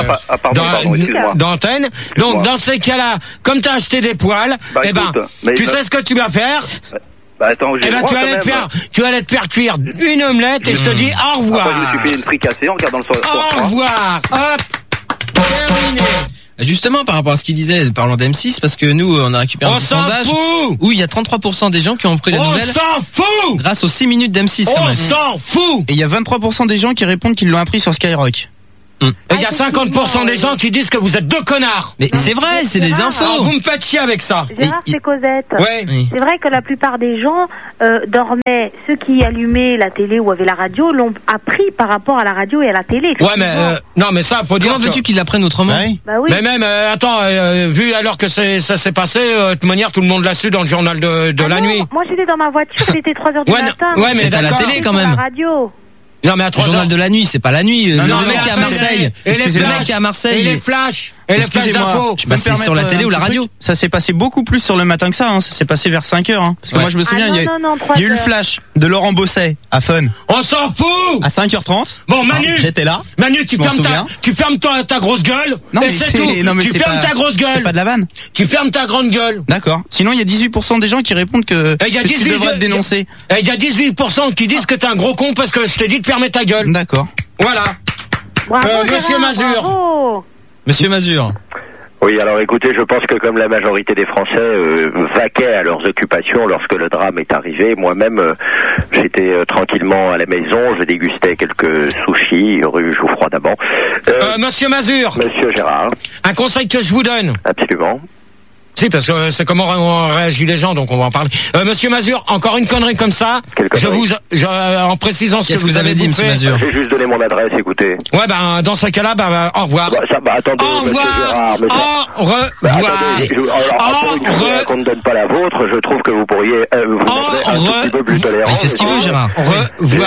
[SPEAKER 1] d'antenne. Donc, dans ces cas-là, comme tu as acheté des poils, tu sais ce que tu vas faire?
[SPEAKER 2] Attends,
[SPEAKER 1] tu allais te faire cuire une omelette et je te dis au revoir.
[SPEAKER 2] Après, je me suis payé une fricassée en regardant le soir.
[SPEAKER 1] Au revoir. Hop. Terminé.
[SPEAKER 5] Justement, par rapport à ce qu'il disait, parlant d'M6, parce que nous, on a récupéré un petit sondage où il y a 33% des gens qui ont pris la nouvelle.
[SPEAKER 1] On s'en fout!
[SPEAKER 5] Grâce aux 6 minutes d'M6, quand même.
[SPEAKER 1] On s'en fout!
[SPEAKER 9] Et il y a 23% des gens qui répondent qu'ils l'ont appris sur Skyrock.
[SPEAKER 1] Et il y a 50% des gens qui disent que vous êtes deux connards.
[SPEAKER 5] Mais c'est vrai, c'est des infos.
[SPEAKER 1] Alors, vous me faites chier avec ça.
[SPEAKER 4] Gérard, c'est Cosette.
[SPEAKER 1] Ouais.
[SPEAKER 4] C'est vrai que la plupart des gens dormaient. Ceux qui allumaient la télé ou avaient la radio l'ont appris par rapport à la radio et à la télé.
[SPEAKER 1] Ouais, mais non, mais ça, faut dire.
[SPEAKER 5] Comment veux-tu qu'ils l'apprennent autrement?
[SPEAKER 4] Bah oui.
[SPEAKER 1] Mais même, attends, vu alors que ça s'est passé, de toute manière, tout le monde l'a su dans le journal de la nuit.
[SPEAKER 4] Moi, j'étais dans ma voiture, c'était 3h du matin.
[SPEAKER 1] Ouais, mais
[SPEAKER 5] c'est à la télé quand même.
[SPEAKER 4] La radio.
[SPEAKER 5] Non mais à 3 journal de la nuit, c'est pas la nuit. Le mec qui est à Marseille.
[SPEAKER 1] Le mec
[SPEAKER 5] qui est à Marseille.
[SPEAKER 1] Et les flashs. Et les flashs d'infos.
[SPEAKER 5] C'est sur la télé ou la radio.
[SPEAKER 9] Ça s'est passé beaucoup plus sur le matin que ça. Ça s'est passé vers 5h. Parce que moi je me souviens, il y a eu le flash de Laurent Bosset à Fun.
[SPEAKER 1] On s'en fout.
[SPEAKER 9] À 5h30.
[SPEAKER 1] Bon Manu,
[SPEAKER 9] j'étais là.
[SPEAKER 1] Manu, tu fermes ta grosse gueule.
[SPEAKER 9] Non,
[SPEAKER 1] et c'est tout. Tu fermes ta grosse gueule.
[SPEAKER 9] C'est pas de la vanne.
[SPEAKER 1] Tu fermes ta grande gueule.
[SPEAKER 9] D'accord. Sinon il y a 18% des gens qui répondent que tu devrais te dénoncer.
[SPEAKER 1] Et il y a 18% qui disent que t'es un gros con parce que je t'ai dit de fermer ta gueule.
[SPEAKER 9] D'accord.
[SPEAKER 1] Voilà. Monsieur Mazur.
[SPEAKER 5] Monsieur Mazur.
[SPEAKER 14] Oui, alors écoutez, je pense que comme la majorité des Français vaquaient à leurs occupations lorsque le drame est arrivé, moi-même j'étais tranquillement à la maison, je dégustais quelques sushis rue Jouffroy d'Amont.
[SPEAKER 1] Monsieur Mazur.
[SPEAKER 14] Monsieur Gérard.
[SPEAKER 1] Un conseil que je vous donne.
[SPEAKER 14] Absolument.
[SPEAKER 1] Si, parce que c'est comment on réagit les gens, donc on va en parler. Monsieur Mazur, encore une connerie comme ça. En précisant ce que vous avez dit, Monsieur Mazur.
[SPEAKER 14] J'ai juste donné mon adresse, écoutez.
[SPEAKER 1] Ouais, dans ce cas-là, au revoir.
[SPEAKER 14] Attendez,
[SPEAKER 1] au revoir. Au revoir.
[SPEAKER 14] Alors, qu'on ne donne pas la vôtre, je trouve que vous pourriez vous montrer un petit peu plus tolérant.
[SPEAKER 5] Il fait ce qu'il veut, Gérard.
[SPEAKER 1] Au revoir.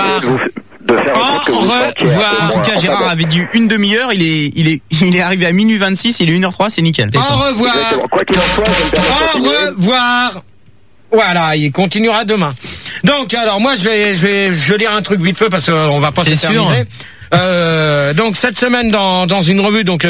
[SPEAKER 9] En tout cas, Gérard avait dit une demi-heure, il est arrivé à minuit 26, il est 1h03, c'est nickel.
[SPEAKER 1] Au revoir.
[SPEAKER 14] Quoi qu'il en soit, je me permets
[SPEAKER 1] au revoir. Voilà, il continuera demain. Donc, alors, moi, je vais lire un truc vite fait parce qu'on va pas s'éterniser. Donc, cette semaine, dans une revue, donc,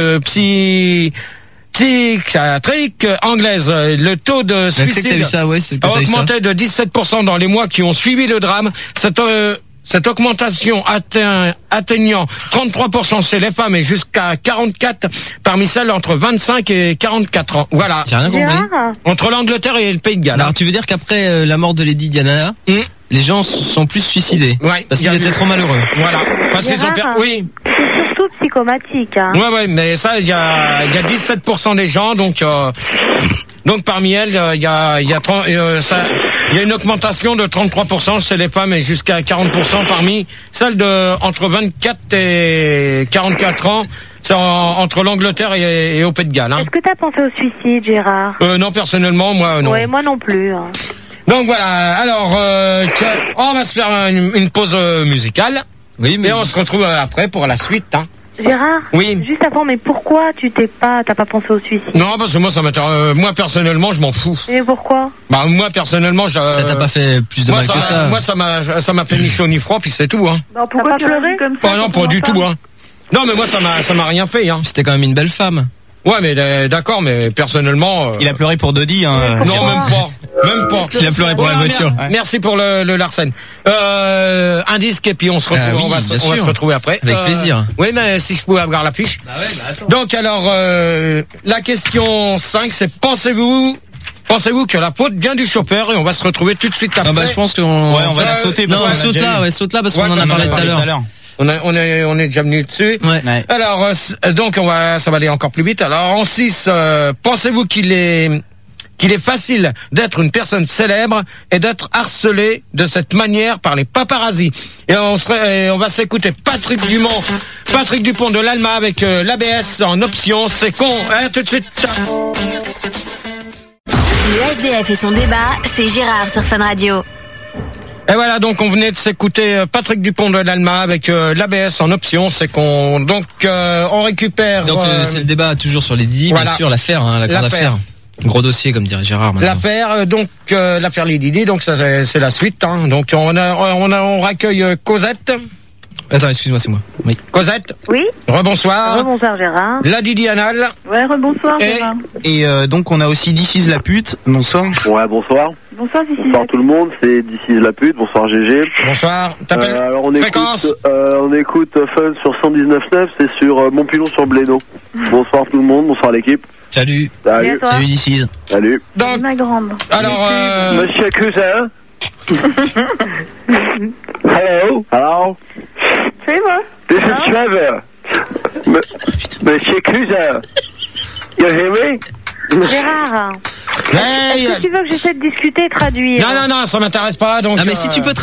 [SPEAKER 1] psychiatrique anglaise, le taux de suicide a augmenté de 17% dans les mois qui ont suivi le drame. Cette augmentation atteignant 33% chez les femmes et jusqu'à 44% parmi celles entre 25 et 44 ans. Voilà.
[SPEAKER 5] J'ai rien compris.
[SPEAKER 1] Entre l'Angleterre et le Pays de Galles.
[SPEAKER 5] Alors tu veux dire qu'après la mort de Lady Diana, les gens sont plus suicidés parce qu'ils étaient trop malheureux.
[SPEAKER 1] Voilà. Parce qu'ils ont
[SPEAKER 4] oui. C'est surtout psychomatique.
[SPEAKER 1] Ouais, mais ça, il y a 17% des gens, donc parmi elles, il y a une augmentation de 33% chez les femmes et jusqu'à 40% parmi celles entre 24 et 44 ans. C'est entre l'Angleterre et au Pays de Galles.
[SPEAKER 4] Est-ce que tu as pensé au suicide, Gérard?
[SPEAKER 1] Non, personnellement, moi, non.
[SPEAKER 4] Ouais, moi non plus.
[SPEAKER 1] Donc voilà, alors, on va se faire une pause musicale.
[SPEAKER 5] Oui, mais
[SPEAKER 1] on se retrouve après pour la suite,
[SPEAKER 4] Gérard,
[SPEAKER 1] oui.
[SPEAKER 4] Juste avant, mais pourquoi t'as pas pensé au suicide?
[SPEAKER 1] Non, parce que moi, ça m'intéresse. Moi, personnellement, je m'en fous.
[SPEAKER 4] Et pourquoi?
[SPEAKER 1] Moi, personnellement,
[SPEAKER 5] ça t'a pas fait plus de mal que ça.
[SPEAKER 1] Moi, ça m'a fait ni chaud ni froid, puis c'est tout,
[SPEAKER 4] Non, pourquoi tu pleurais comme ça?
[SPEAKER 1] Non, pas du tout, Non, mais moi, ça m'a rien fait,
[SPEAKER 5] C'était quand même une belle femme.
[SPEAKER 1] Ouais, mais d'accord, mais personnellement...
[SPEAKER 9] Il a pleuré pour Dodi,
[SPEAKER 1] Non, même pas.
[SPEAKER 9] Il a pleuré pour la voiture.
[SPEAKER 1] Merci pour le Larsen. Un disque et puis on se retrouve. On va se retrouver après.
[SPEAKER 5] Avec plaisir.
[SPEAKER 1] Oui, mais si je pouvais avoir la fiche. Donc alors, la question 5, c'est pensez-vous que la faute vient du chauffeur, et on va se retrouver tout de suite après.
[SPEAKER 5] Je pense qu'on
[SPEAKER 9] on va la sauter.
[SPEAKER 5] Non, saute là parce qu'on en a parlé tout à l'heure.
[SPEAKER 1] On est déjà venu dessus.
[SPEAKER 5] Ouais.
[SPEAKER 1] Alors, donc ça va aller encore plus vite. Alors, en 6, pensez-vous qu'il est facile d'être une personne célèbre et d'être harcelé de cette manière par les paparazzis? Et on va s'écouter Patrick Dupont de l'Alma avec l'ABS en option. C'est con. Tout de suite.
[SPEAKER 11] Le SDF et son débat, c'est Gérard sur Fun Radio.
[SPEAKER 1] Et voilà, donc on venait de s'écouter Patrick Dupont de l'Alma avec l'ABS en option. C'est qu'on on récupère.
[SPEAKER 5] Donc c'est le débat toujours sur les Didi, voilà. Bien sûr, l'affaire, la grande affaire. Gros dossier, comme dirait Gérard. Maintenant.
[SPEAKER 1] L'affaire les Didi, donc ça c'est la suite. Hein. Donc on raccueille Cosette.
[SPEAKER 5] Attends, excuse-moi, c'est moi. Oui.
[SPEAKER 1] Cosette.
[SPEAKER 4] Oui.
[SPEAKER 1] Rebonsoir.
[SPEAKER 4] Rebonsoir Gérard.
[SPEAKER 1] La Didi Anal.
[SPEAKER 6] Ouais, rebonsoir Gérard.
[SPEAKER 9] Et donc on a aussi This is la pute. Bonsoir.
[SPEAKER 3] Ouais, bonsoir.
[SPEAKER 6] Bonsoir This is
[SPEAKER 3] bonsoir tout le monde, c'est This is la pute. Bonsoir GG.
[SPEAKER 1] Bonsoir. T'appelles
[SPEAKER 3] alors on
[SPEAKER 1] Fréquence.
[SPEAKER 3] on écoute Fun sur 119.9, c'est sur Montpilon sur Blénaud. Bonsoir tout le monde, bonsoir l'équipe.
[SPEAKER 5] Salut.
[SPEAKER 3] Salut.
[SPEAKER 9] Salut This is.
[SPEAKER 3] Salut.
[SPEAKER 6] Donc, ma grande.
[SPEAKER 1] Alors
[SPEAKER 3] Monsieur Cousin. Hello. Hello.
[SPEAKER 6] C'est moi.
[SPEAKER 3] This is Trevor. Monsieur Cousin. You hear me?
[SPEAKER 4] Gérard.
[SPEAKER 1] Hey,
[SPEAKER 4] est-ce que tu veux que j'essaie de discuter et traduire?
[SPEAKER 1] Non, ça m'intéresse pas. Donc,
[SPEAKER 5] non, mais si tu peux